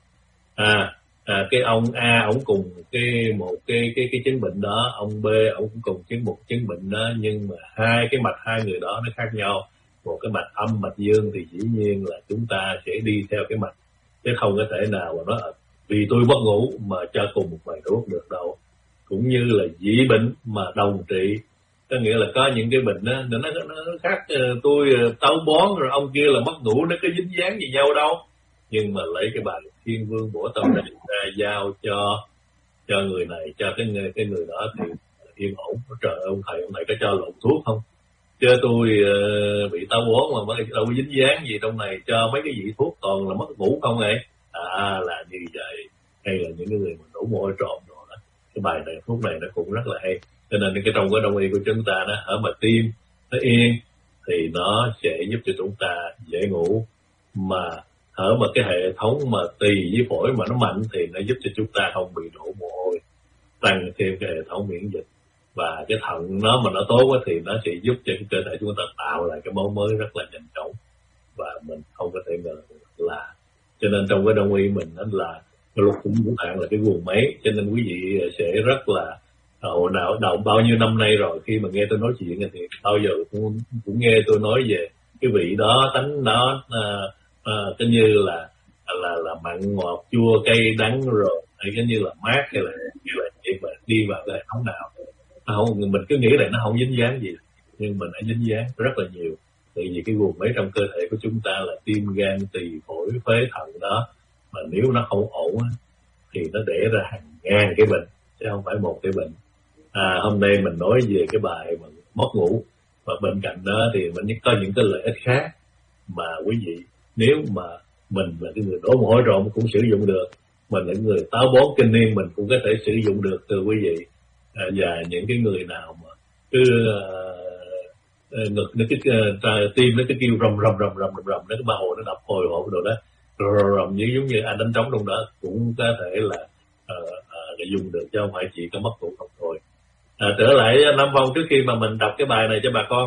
À, à cái ông A ổng cùng cái một cái cái cái chứng bệnh đó, ông B ổng cũng cùng chứng một chứng bệnh đó, nhưng mà hai cái mạch hai người đó nó khác nhau. Một cái mạch âm mạch dương thì dĩ nhiên là chúng ta sẽ đi theo cái mạch, chứ không có thể nào mà nói vì tôi mất ngủ mà cho cùng một bài thuốc được đâu. Cũng như là dị bệnh mà đồng trị, có nghĩa là có những cái bệnh đó, nó, nó, nó khác. Tôi táo bón rồi ông kia là mất ngủ, nó có dính dáng gì nhau đâu. Nhưng mà lấy cái bài Thiên Vương Bổ Tâm này ra giao cho cho người này, cho cái người, cái người đó thì yên ổn. Trời ơi, ông thầy ông này có cho lộn thuốc không? Chứ tôi uh, bị táo bón mà mới đâu có dính dáng gì trong này, cho mấy cái vị thuốc còn là mất ngủ không vậy? À, là như vậy. Hay là những cái người mà đổ mồ hôi trộm rồi đó. Cái bài này, thuốc này nó cũng rất là hay. Cho nên cái trong cái đông y của chúng ta đó, ở mà tim nó yên thì nó sẽ giúp cho chúng ta dễ ngủ. Mà ở mà cái hệ thống mà tỳ với phổi mà nó mạnh thì nó giúp cho chúng ta không bị đổ mồ hôi, tăng thêm cái hệ thống miễn dịch. Và cái thận nó mà nó tốt quá thì nó sẽ giúp cho cái cơ thể chúng ta tạo lại cái máu mới rất là nhanh chóng, và mình không có thể ngờ là. Cho nên trong cái đông y mình đó là luật cũng ngũ tạng là cái guồng máy. Cho nên quý vị sẽ rất là hồi nào đầu bao nhiêu năm nay rồi, khi mà nghe tôi nói chuyện thì bao giờ cũng, cũng nghe tôi nói về cái vị đó, tánh nó à, à, cái như là là là mặn ngọt chua cay đắng rồi, hay cái như là mát, hay là như là gì mà đi vào cái hệ thống nào. Không, mình cứ nghĩ là nó không dính dáng gì, nhưng mình đã dính dáng rất là nhiều. Tại vì cái guồng máy trong cơ thể của chúng ta là tim, gan, tỳ, phổi, phế, thận đó, mà nếu nó không ổn thì nó để ra hàng ngàn cái bệnh, chứ không phải một cái bệnh. À, hôm nay mình nói về cái bài mà mất ngủ, và bên cạnh đó thì mình có những cái lợi ích khác mà quý vị, nếu mà mình là cái người đổ mồ hôi trộm cũng sử dụng được, mình là người táo bón kinh niên mình cũng có thể sử dụng được, thưa quý vị. À, và những cái người nào mà cứ uh, ngực nó cứ uh, tim nó cứ kêu rầm rầm rầm rầm rầm rầm, nó cái ba hồ nó đập hồi hộp rồi đó, rầm rầm như giống như anh đánh trống trong đó, cũng có thể là uh, uh, dùng được, chứ không phải chỉ có mất ngủ không thôi. À, trở lại Nam Phong, trước khi mà mình đọc cái bài này cho bà con.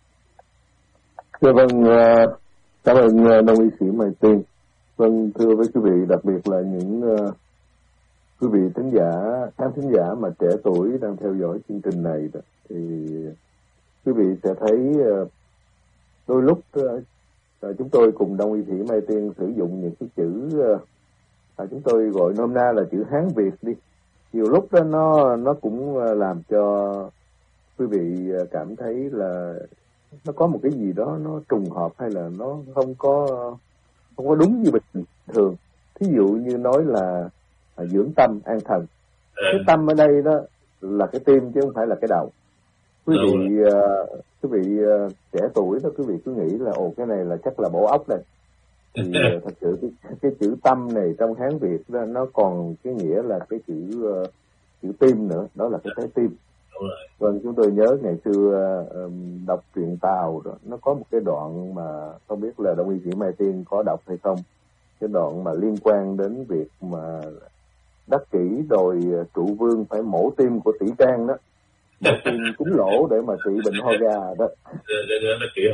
Dạ vâng, uh, cảm ơn đông y sĩ Mai Tiên. Vâng, thưa với quý vị, đặc biệt là những uh, quý vị thính giả, khán thính giả mà trẻ tuổi đang theo dõi chương trình này đó, thì quý vị sẽ thấy uh, đôi lúc uh, chúng tôi cùng đông y sĩ Mai Tiên sử dụng những cái chữ uh, à, chúng tôi gọi nôm na là chữ Hán Việt đi. Nhiều lúc đó nó nó cũng làm cho quý vị cảm thấy là nó có một cái gì đó nó trùng hợp, hay là nó không có không có đúng như bình thường. Thí dụ như nói là à, dưỡng tâm an thần. Cái tâm ở đây đó là cái tim chứ không phải là cái đầu. Quý vị uh, quý vị uh, trẻ tuổi đó, quý vị cứ nghĩ là ồ cái này là chắc là bộ óc này. Thì uh, thật sự cái, cái chữ tâm này trong Hán Việt đó, nó còn cái nghĩa là cái chữ uh, chữ tim nữa, đó là cái trái tim. Vâng, chúng tôi nhớ ngày xưa uh, đọc truyện Tào đó, nó có một cái đoạn mà không biết là đông y sĩ Mai Tiên có đọc hay không, cái đoạn mà liên quan đến việc mà Đắc Kỷ đòi trụ vương phải mổ tim của Tỷ Can đó, mổ tim kính lỗ để mà trị bệnh ho gà đó. Thì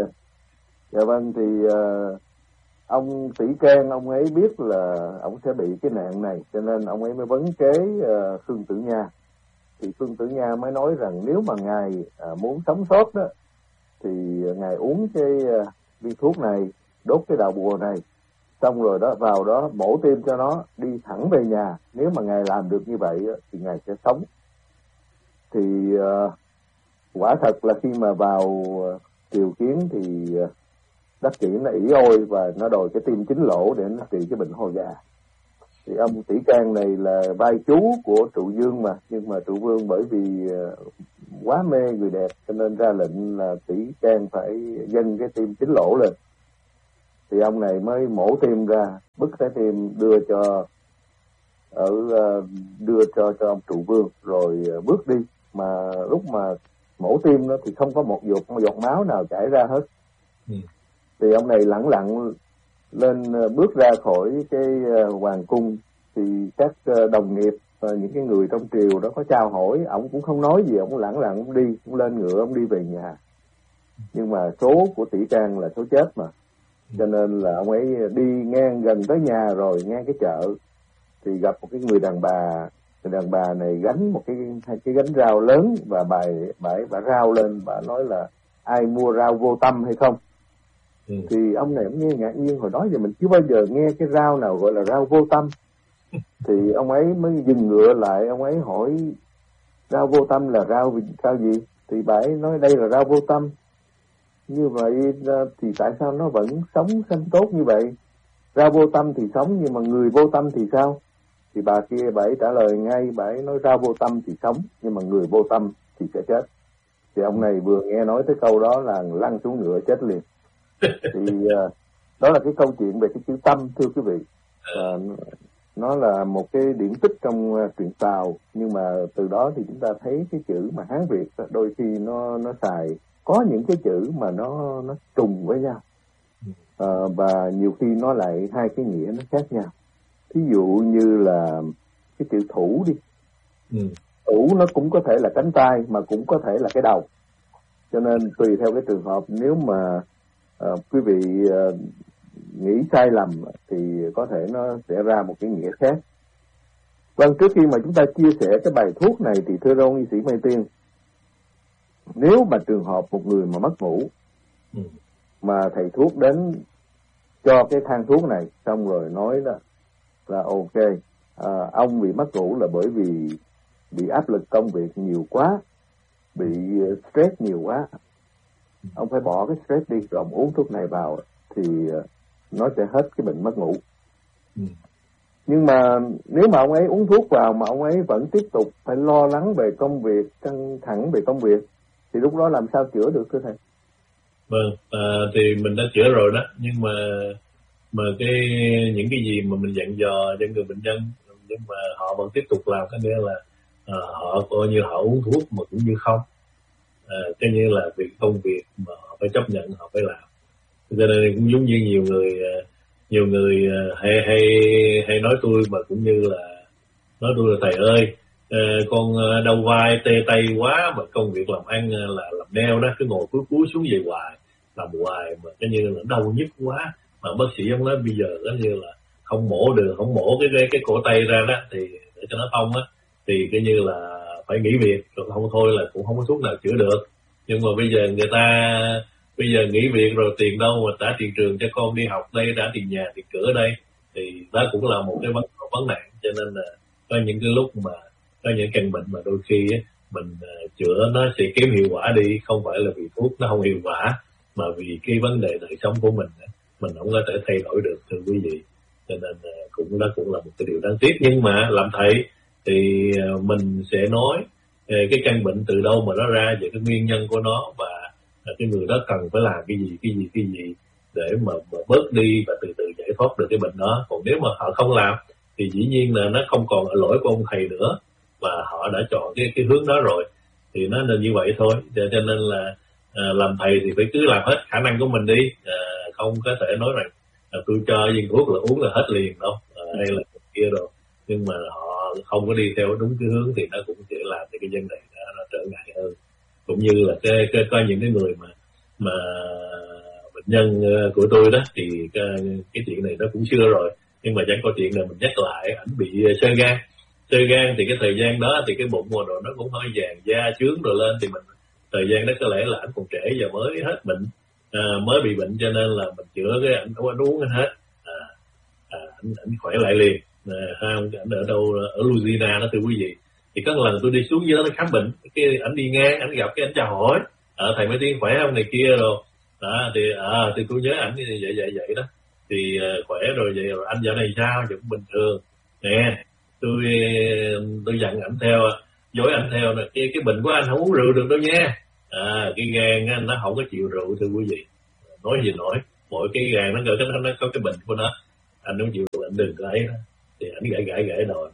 dạ vâng, thì uh, ông Tỷ Can ông ấy biết là ông sẽ bị cái nạn này, cho nên ông ấy mới vấn kế uh, Khương Tử Nha. Thì Khương Tử Nha mới nói rằng nếu mà ngài uh, muốn sống sót đó, thì ngài uống cái uh, viên thuốc này, đốt cái đạo bùa này, xong rồi đó vào đó mổ tim cho nó, đi thẳng về nhà. Nếu mà ngài làm được như vậy uh, thì ngài sẽ sống. Thì uh, quả thật là khi mà vào uh, triều kiến thì uh, Đắc Kỷ nó ỷ ôi và nó đòi cái tim chính lỗ để nó trị cái bệnh ho gà. Thì ông Tỷ Can này là vai chú của Trụ Vương mà, nhưng mà Trụ Vương bởi vì quá mê người đẹp cho nên ra lệnh là Tỷ Can phải dâng cái tim chính lỗ lên. Thì ông này mới mổ tim ra, bứt trái tim đưa cho ở đưa cho cho ông Trụ Vương rồi bước đi. Mà lúc mà mổ tim đó thì không có một giọt một giọt máu nào chảy ra hết. Ừ. Thì ông này lẳng lặng lên bước ra khỏi cái hoàng cung thì các đồng nghiệp và những cái người trong triều đó có chào hỏi, ông cũng không nói gì, ông lẳng lặng ông đi, ông lên ngựa ông đi về nhà. Nhưng mà số của Tỷ Trang là số chết mà, cho nên là ông ấy đi ngang gần tới nhà rồi, ngang cái chợ thì gặp một cái người đàn bà. Người đàn bà này gánh một cái hai cái gánh rau lớn và bà bà bà rao lên, bà nói là ai mua rau vô tâm hay không? Ừ. Thì ông này ông nghe ngạc nhiên, hồi đó giờ mình chưa bao giờ nghe cái rau nào gọi là rau vô tâm. Thì ông ấy mới dừng ngựa lại, ông ấy hỏi rau vô tâm là rau rau gì? Thì bà ấy nói đây là rau vô tâm. Như vậy thì tại sao nó vẫn sống xanh tốt như vậy? Rau vô tâm thì sống, nhưng mà người vô tâm thì sao? Thì bà kia bà ấy trả lời ngay, bà ấy nói rau vô tâm thì sống, nhưng mà người vô tâm thì sẽ chết. Thì ông này vừa nghe nói tới câu đó là lăn xuống ngựa chết liền. Thì uh, đó là cái câu chuyện về cái chữ tâm, thưa quý vị. Uh, nó là một cái điển tích trong uh, truyện Tàu, nhưng mà từ đó thì chúng ta thấy cái chữ mà Hán Việt đôi khi nó nó xài có những cái chữ mà nó nó trùng với nhau, uh, và nhiều khi nó lại hai cái nghĩa nó khác nhau. Thí dụ như là cái chữ thủ đi, ừ. thủ nó cũng có thể là cánh tay mà cũng có thể là cái đầu, cho nên tùy theo cái trường hợp, nếu mà uh, quý vị uh, nghĩ sai lầm thì có thể nó sẽ ra một cái nghĩa khác. Vâng, trước khi mà chúng ta chia sẻ cái bài thuốc này thì thưa ông y sĩ Mai Tiên, nếu mà trường hợp một người mà mất ngủ, ừ. mà thầy thuốc đến cho cái thang thuốc này xong rồi nói đó là ok, à, ông bị mất ngủ là bởi vì bị áp lực công việc nhiều quá, bị stress nhiều quá, ông phải bỏ cái stress đi rồi ông uống thuốc này vào thì nó sẽ hết cái bệnh mất ngủ. ừ. Nhưng mà nếu mà ông ấy uống thuốc vào mà ông ấy vẫn tiếp tục phải lo lắng về công việc, căng thẳng về công việc, thì lúc đó làm sao chữa được thưa thầy? Vâng, à, thì mình đã chữa rồi đó, nhưng mà mà cái những cái gì mà mình dặn dò cho người bệnh nhân, nhưng mà họ vẫn tiếp tục làm, cái nghĩa là à, họ coi như họ uống thuốc mà cũng như không, à, cái như là việc công việc mà họ phải chấp nhận, họ phải làm. Cho nên cũng giống như nhiều người nhiều người hay hay hay nói tôi, mà cũng như là nói tôi là thầy ơi, con đau vai tê tay quá, mà công việc làm ăn là làm nail đó, cứ ngồi cúi cúi xuống về hoài, làm hoài mà cái như là đau nhức quá, mà bác sĩ ông nói bây giờ có như là không mổ được, không mổ cái cái, cái cổ tay ra đó thì để cho nó thông á, thì cái như là phải nghỉ việc, rồi không thôi là cũng không có thuốc nào chữa được. Nhưng mà bây giờ người ta bây giờ nghỉ việc rồi tiền đâu mà trả tiền trường cho con đi học đây, trả tiền nhà, tiền cửa đây, thì đó cũng là một cái vấn vấn nạn. Cho nên là có những cái lúc mà có những căn bệnh mà đôi khi á, mình uh, chữa nó sẽ kém hiệu quả đi, không phải là vì thuốc nó không hiệu quả, mà vì cái vấn đề đời sống của mình mình không có thể thay đổi được, thưa quý vị. Cho nên uh, cũng đó cũng là một cái điều đáng tiếc. Nhưng mà làm thầy thì uh, mình sẽ nói uh, cái căn bệnh từ đâu mà nó ra, về cái nguyên nhân của nó, và cái người đó cần phải làm cái gì, cái gì, cái gì để mà, mà bớt đi và từ từ giải thoát được cái bệnh đó. Còn nếu mà họ không làm thì dĩ nhiên là nó không còn ở lỗi của ông thầy nữa, mà họ đã chọn cái cái hướng đó rồi, thì nó là như vậy thôi. Cho, cho nên là à, làm thầy thì phải cứ làm hết khả năng của mình đi, à, không có thể nói rằng à, tôi cho viên thuốc là uống là hết liền đâu, à, hay là kia rồi. Nhưng mà họ không có đi theo đúng cái hướng thì nó cũng sẽ làm cho cái vấn đề đó nó trở ngại hơn. Cũng như là cái, cái có những cái người mà mà bệnh nhân của tôi đó thì cái, cái chuyện này nó cũng xưa rồi, nhưng mà chẳng có chuyện nào mình nhắc lại. Ảnh bị xơ gan, xơ gan thì cái thời gian đó thì cái bụng mùa rồi nó cũng hơi vàng da trướng rồi lên, thì mình thời gian đó có lẽ là ảnh còn trẻ và mới hết bệnh, à, mới bị bệnh, cho nên là mình chữa cái ảnh không uống hết, à, à, ảnh, ảnh khỏe lại liền. À, ảnh ở đâu ở Louisiana đó thưa quý vị. Thì có lần tôi đi xuống dưới đó khám bệnh, cái ảnh đi ngang, ảnh gặp cái ảnh chào hỏi, à, thầy Mai Tiên khỏe không này kia rồi, đó thì à, thì tôi nhớ ảnh như vậy vậy vậy đó. Thì uh, khỏe rồi vậy rồi anh dạo này sao? Vẫn bình thường nè. Tôi tôi dặn ảnh theo, dối ảnh theo nè, cái cái bệnh của anh không uống rượu được đâu nha. À, cái gan á, nó không có chịu rượu thưa quý vị. Nói gì nói, mỗi cái gan nó có nó, nó có cái bệnh của nó, anh không chịu rượu anh đừng có ấy đó. Thì ảnh gãi gãi gãi đầu,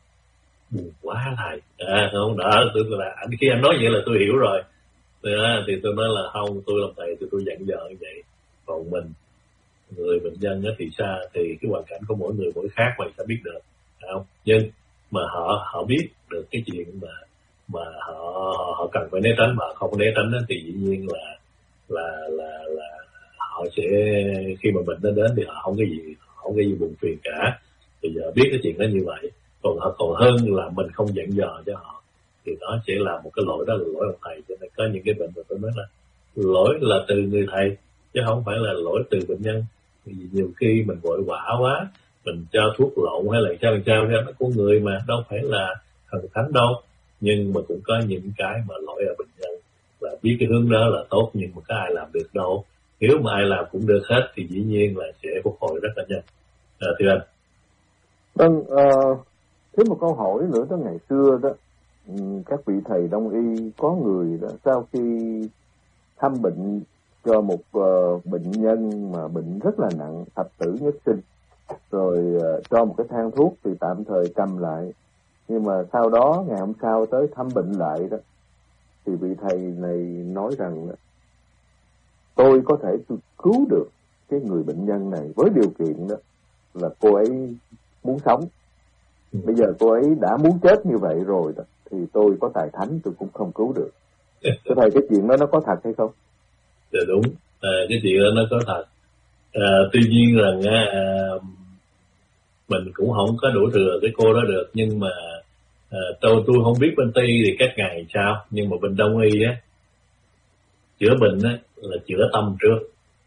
buồn quá thầy. À, không đỡ, tôi là anh khi anh nói vậy là tôi hiểu rồi. Thì, thì tôi nói là không, tôi làm thầy thì tôi dặn dò như vậy. Còn mình người người bệnh nhân á, thì xa thì cái hoàn cảnh của mỗi người mỗi khác mà sẽ biết được, phải không? Nhưng mà họ họ biết được cái chuyện mà mà họ họ cần phải né tránh mà không né tránh đó, thì dĩ nhiên là là là là họ sẽ khi mà bệnh nó đến thì họ không cái gì không cái gì buồn phiền cả. Bây giờ biết cái chuyện đó như vậy, còn họ còn hơn là mình không dặn dò cho họ, thì đó sẽ là một cái lỗi, đó là lỗi ông thầy. Cho nên có những cái bệnh mà tôi nói là lỗi là từ người thầy chứ không phải là lỗi từ bệnh nhân. Vì nhiều khi mình vội vã quá, mình cho thuốc lộn hay là sao làm sao ra nó của người mà đâu phải là thần thánh đâu. Nhưng mà cũng có những cái mà lỗi ở bệnh nhân, là biết cái hướng đó là tốt nhưng mà có ai làm được đâu. Nếu mà ai làm cũng được hết thì dĩ nhiên là sẽ phục hồi rất là nhanh. À, thưa anh. Vâng, uh, thêm một câu hỏi nữa đó, ngày xưa đó các vị thầy đông y có người đó sau khi thăm bệnh cho một uh, bệnh nhân mà bệnh rất là nặng, thập tử nhất sinh, rồi uh, cho một cái thang thuốc thì tạm thời cầm lại, nhưng mà sau đó ngày hôm sau tới thăm bệnh lại đó thì vị thầy này nói rằng tôi có thể tôi cứu được cái người bệnh nhân này với điều kiện đó là cô ấy muốn sống. Bây giờ cô ấy đã muốn chết như vậy rồi đó, thì tôi có tài thánh tôi cũng không cứu được. Cái thầy, cái chuyện đó nó có thật hay không? Dạ đúng, à, cái chuyện đó nó có thật. À, tuy nhiên rằng à, mình cũng không có đủ thừa cái cô đó được, nhưng mà à, tôi tôi không biết bên Tây thì các ngài sao, nhưng mà bên Đông y á, chữa bệnh á là chữa tâm trước.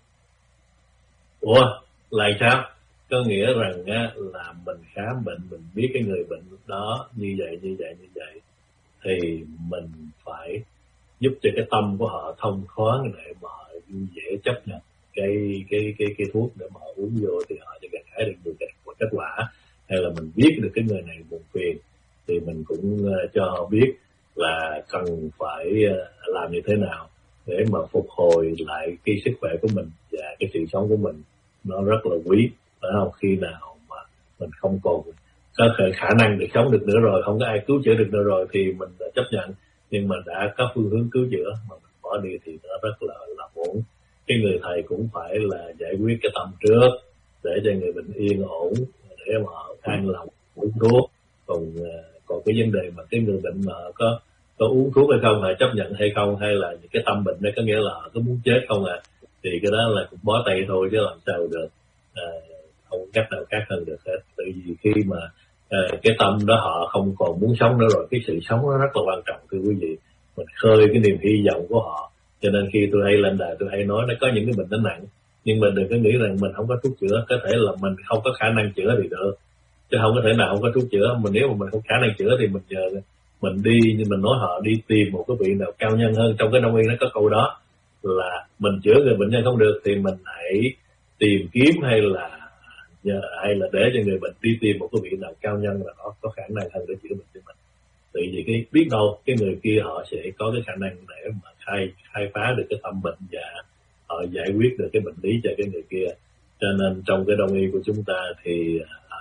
Ủa là sao? Có nghĩa rằng á, là mình khám bệnh, mình biết cái người bệnh đó như vậy như vậy như vậy thì mình phải giúp cho cái tâm của họ thông thoáng để mà họ dễ chấp nhận cái cái cái cái thuốc để mà họ uống vô thì họ sẽ gặt hái được được kết, kết quả. Hay là mình biết được cái người này buồn phiền thì mình cũng uh, cho họ biết là cần phải uh, làm như thế nào để mà phục hồi lại cái sức khỏe của mình và cái sự sống của mình. Nó rất là quý, phải không? Khi nào mà mình không còn có khả năng để sống được nữa rồi, không có ai cứu chữa được nữa rồi thì mình đã chấp nhận, nhưng mà đã có phương hướng cứu chữa mà mình bỏ đi thì nó rất là là muộn. Cái người thầy cũng phải là giải quyết cái tâm trước để cho người bệnh yên ổn, để mà họ an lòng uống thuốc. Còn còn cái vấn đề mà cái người bệnh mà có có uống thuốc hay không, hay chấp nhận hay không, hay là những cái tâm bệnh đó có nghĩa là họ có muốn chết không à, thì cái đó là cũng bó tay thôi chứ làm sao được. À, không cách nào khác hơn được hết. Tại vì khi mà à, cái tâm đó họ không còn muốn sống nữa rồi, cái sự sống nó rất là quan trọng thưa quý vị. Mình khơi cái niềm hy vọng của họ. Cho nên khi tôi hay lên đài tôi hay nói nó có những cái bệnh nó nặng, nhưng mà đừng có nghĩ rằng mình không có thuốc chữa. Có thể là mình không có khả năng chữa thì được, chứ không có thể nào không có thuốc chữa. Mình nếu mà mình không khả năng chữa thì mình nhờ mình đi, nhưng mình nói họ đi tìm một cái vị nào cao nhân hơn. Trong cái Đông y nó có câu đó là mình chữa người bệnh nhân không được thì mình hãy tìm kiếm hay là hay là để cho người bệnh đi tìm một cái vị nào cao nhân là có có khả năng hơn để chữa bệnh cho mình. Tại vì cái biết đâu cái người kia họ sẽ có cái khả năng để mà khai khai phá được cái tâm bệnh và họ giải quyết được cái bệnh lý cho cái người kia. Cho nên trong cái Đông y của chúng ta thì à,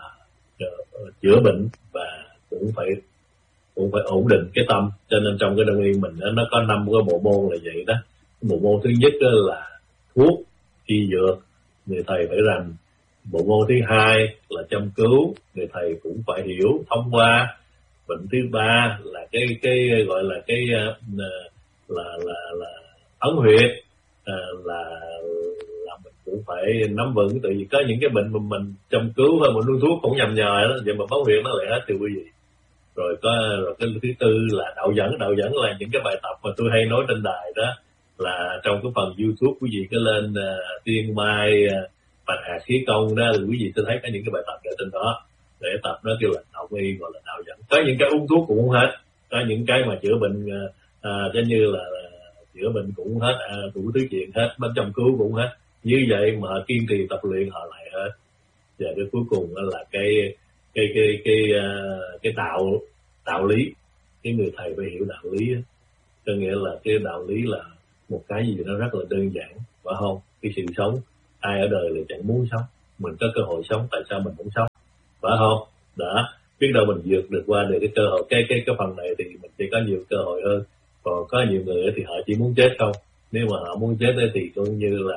chữa bệnh và cũng phải cũng phải ổn định cái tâm. Cho nên trong cái Đông y mình nó có năm cái bộ môn là vậy đó. Bộ môn thứ nhất đó là thuốc y dược, người thầy phải rành. Bộ môn thứ hai là châm cứu, người thầy cũng phải hiểu thông qua. Bệnh thứ ba là cái cái gọi là cái uh, là là là ấn huyệt, uh, là là mình cũng phải nắm vững. Tại vì có những cái bệnh mà mình châm cứu hay mình nuôi thuốc cũng nhầm nhò đó, vậy mà ấn huyệt nó lại hết từ quý vị. Rồi có rồi cái thứ tư là đạo dẫn. Đạo dẫn là những cái bài tập mà tôi hay nói trên đài đó, là trong cái phần YouTube quý vị cứ lên uh, Tiên Mai uh, Bạch Hạt Khí Công đó, quý vị sẽ thấy có những cái bài tập ở trên đó để tập. Nó kêu là đạo y, gọi là đạo dẫn. Có những cái uống thuốc cũng không hết, có những cái mà chữa bệnh à, cho như là, là chữa bệnh cũng hết, à, đủ thứ chuyện hết, bên châm cứu cũng hết. Như vậy mà kiên trì tập luyện họ lại hết. Và cái cuối cùng là cái cái cái cái cái, cái đạo đạo lý. Cái người thầy phải hiểu đạo lý đó. Có nghĩa là cái đạo lý là một cái gì nó rất là đơn giản, phải không? Cái sự sống, ai ở đời là chẳng muốn sống, mình có cơ hội sống, tại sao mình không sống, phải không? Đã biết đâu mình vượt được qua được cái cơ hội, cái cái cái phần này thì mình sẽ có nhiều cơ hội hơn. Còn có nhiều người thì họ chỉ muốn chết không. Nếu mà họ muốn chết thì cũng như là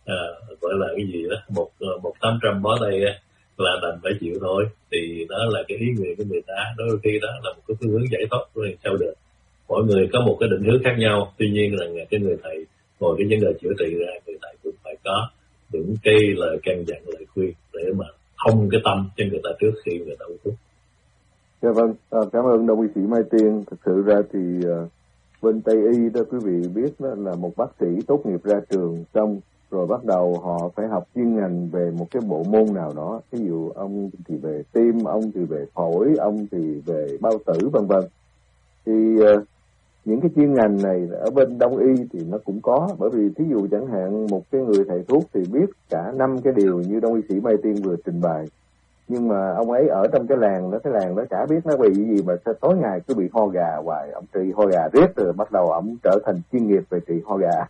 à, gọi là cái gì đó một một tám trăm bó tay á, là đành phải chịu thôi. Thì đó là cái ý nguyện của người ta, đôi khi đó là một cái phương hướng giải thoát rồi sao được. Mỗi người có một cái định hướng khác nhau, tuy nhiên là cái người thầy ngồi cái vấn đề chữa trị ra, người thầy cũng phải có những cái lời căn dặn, lời khuyên để mà thông cái tâm cho người ta trước khi người ta uống thuốc. Dạ vâng, à, cảm ơn đồng y sĩ Mai Tiên. Thực sự ra thì uh, bên Tây Y đó quý vị biết đó là một bác sĩ tốt nghiệp ra trường xong rồi bắt đầu họ phải học chuyên ngành về một cái bộ môn nào đó. Ví dụ ông thì về tim, ông thì về phổi, ông thì về bao tử vân vân. Thì uh, những cái chuyên ngành này ở bên Đông Y thì nó cũng có, bởi vì thí dụ chẳng hạn một cái người thầy thuốc thì biết cả năm cái điều như đồng y sĩ Mai Tiên vừa trình bày, nhưng mà ông ấy ở trong cái làng đó, cái làng đó chả biết nó bị gì mà tối ngày cứ bị ho gà hoài, ông trị ho gà riết rồi bắt đầu ông trở thành chuyên nghiệp về trị ho gà.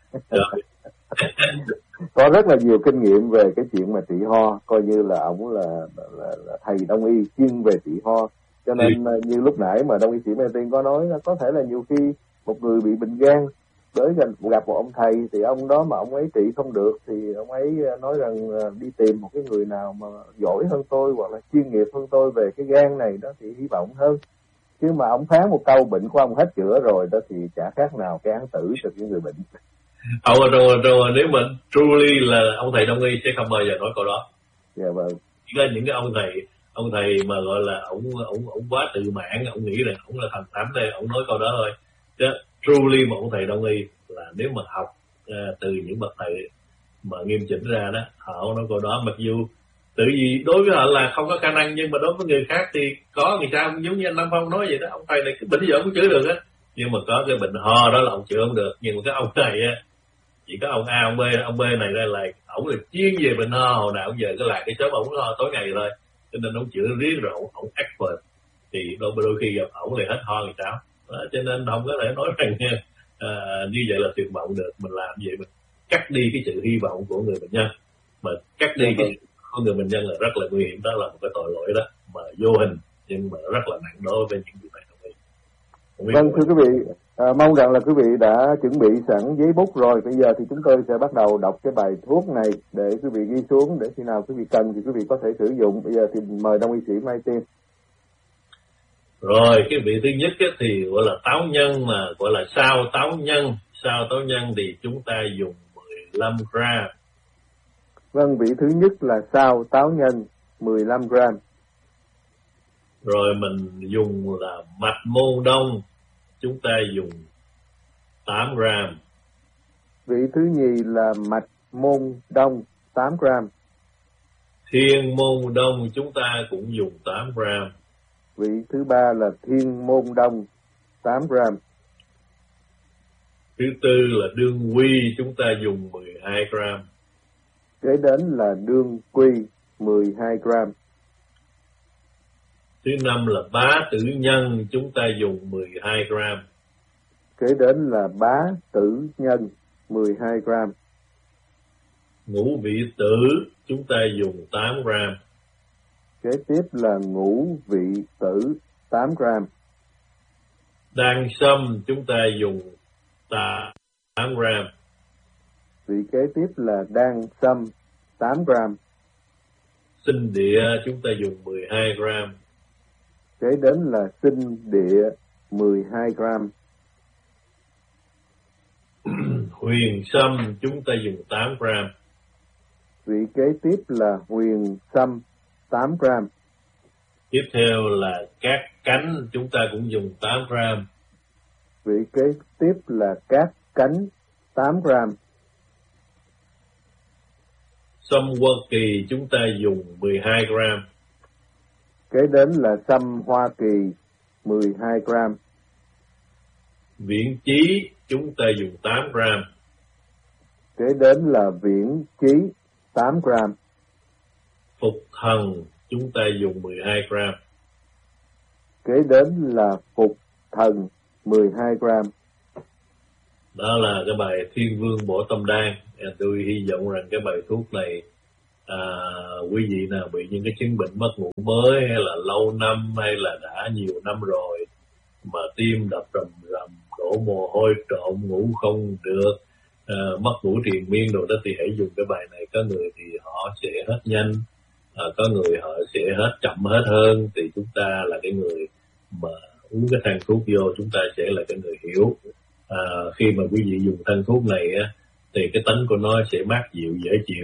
Có rất là nhiều kinh nghiệm về cái chuyện mà trị ho, coi như là ông là, là, là thầy Đông Y chuyên về trị ho. Cho nên ừ. như lúc nãy mà đồng y sĩ Mai Tiên có nói, có thể là nhiều khi một người bị bệnh gan tới gần gặp một ông thầy thì ông đó mà ông ấy trị không được thì ông ấy nói rằng đi tìm một cái người nào mà giỏi hơn tôi hoặc là chuyên nghiệp hơn tôi về cái gan này đó thì hy vọng hơn. Chứ mà ông phán một câu bệnh của ông hết chữa rồi đó thì chả khác nào cái án tử cho những người bệnh. Ông rồi rồi nếu mà truly là ông thầy Đông Y sẽ không bao giờ nói câu đó. Dạ vâng. Chỉ có những cái ông thầy ông thầy mà gọi là ông ông ông quá tự mãn, ông nghĩ rằng ông là thần thánh đây, ông nói câu đó thôi. Chứ truly một ông thầy Đông Y là nếu mà học uh, từ những bậc thầy mà nghiêm chỉnh ra đó, họ nói câu đó, mặc dù tự vì đối với họ là không có khả năng, nhưng mà đối với người khác thì có người ta giống như anh Nam Phong nói vậy đó, ông thầy này cái bệnh gì ông cũng chữa được á, nhưng mà có cái bệnh ho đó là ông chữa không được. Nhưng mà cái ông này á, chỉ có ông A, ông B, ông B này đây là ổng là chuyên về bệnh ho, hồi nào ông giờ cái là cái sớm ổng ho tối ngày thôi, cho nên ông chữa riết rồi ổng, ổng expert, thì đôi đôi khi gặp ổng thì hết ho người sao đó, cho nên không có thể nói rằng à, như vậy là tuyệt vọng được. Mình làm vậy mình cắt đi cái sự hy vọng của người bệnh nhân, mà cắt đi cái sự của người bệnh nhân là rất là nguy hiểm, đó là một cái tội lỗi đó mà vô hình nhưng mà rất là nặng đối với những người bệnh Đông Y. Vâng, thưa quý vị, à, mong rằng là quý vị đã chuẩn bị sẵn giấy bút rồi. Bây giờ thì chúng tôi sẽ bắt đầu đọc cái bài thuốc này để quý vị ghi xuống, để khi nào quý vị cần thì quý vị có thể sử dụng. Bây giờ thì mời đồng y sĩ Mai Tiên. Rồi, cái vị thứ nhất ấy, thì gọi là táo nhân, mà gọi là sao táo nhân. Sao táo nhân thì chúng ta dùng mười lăm gram. Vâng, vị thứ nhất là sao táo nhân mười lăm gram. Rồi mình dùng là mạch môn đông, chúng ta dùng tám gram. Vị thứ nhì là mạch môn đông tám gram. Thiên môn đông chúng ta cũng dùng tám gram. Vị thứ ba là thiên môn đông tám gram. Thứ tư là đương quy, chúng ta dùng mười hai gram. Kế đến là đương quy mười hai gram. Thứ năm là bá tử nhân, chúng ta dùng mười hai gram. Kế đến là bá tử nhân mười hai gram. Ngũ vị tử, chúng ta dùng tám gram. Kế tiếp là ngũ vị tử tám gram. Đan sâm, chúng ta dùng tám gram. Vị kế tiếp là đan sâm tám gram. Sinh địa, chúng ta dùng mười hai gram. Kế đến là sinh địa mười hai gram. Huyền sâm, chúng ta dùng tám gram. Vị kế tiếp là huyền sâm tám gram. Tiếp theo là cát cánh, chúng ta cũng dùng tám gram. Vị kế tiếp là cát cánh tám gram. Sâm Hoa Kỳ, chúng ta dùng mười hai gram. Kế đến là sâm Hoa Kỳ mười hai gram. Viễn chí, chúng ta dùng tám gram. Kế đến là viễn chí tám gram. Phục thần, chúng ta dùng mười hai gram. Kế đến là phục thần mười hai gram. Đó là cái bài Thiên Vương Bổ Tâm Đan. Tôi hy vọng rằng cái bài thuốc này à, quý vị nào bị những cái chứng bệnh mất ngủ mới, hay là lâu năm, hay là đã nhiều năm rồi mà tim đập rầm rầm, đổ mồ hôi trộm, ngủ không được, uh, mất ngủ triền miên đồ đó thì hãy dùng cái bài này. Có người thì họ sẽ hết nhanh, uh, có người họ sẽ hết chậm hết hơn. Thì chúng ta là cái người mà uống cái thang thuốc vô, chúng ta sẽ là cái người hiểu. À, khi mà quý vị dùng thang thuốc này á, thì cái tánh của nó sẽ mát dịu dễ chịu.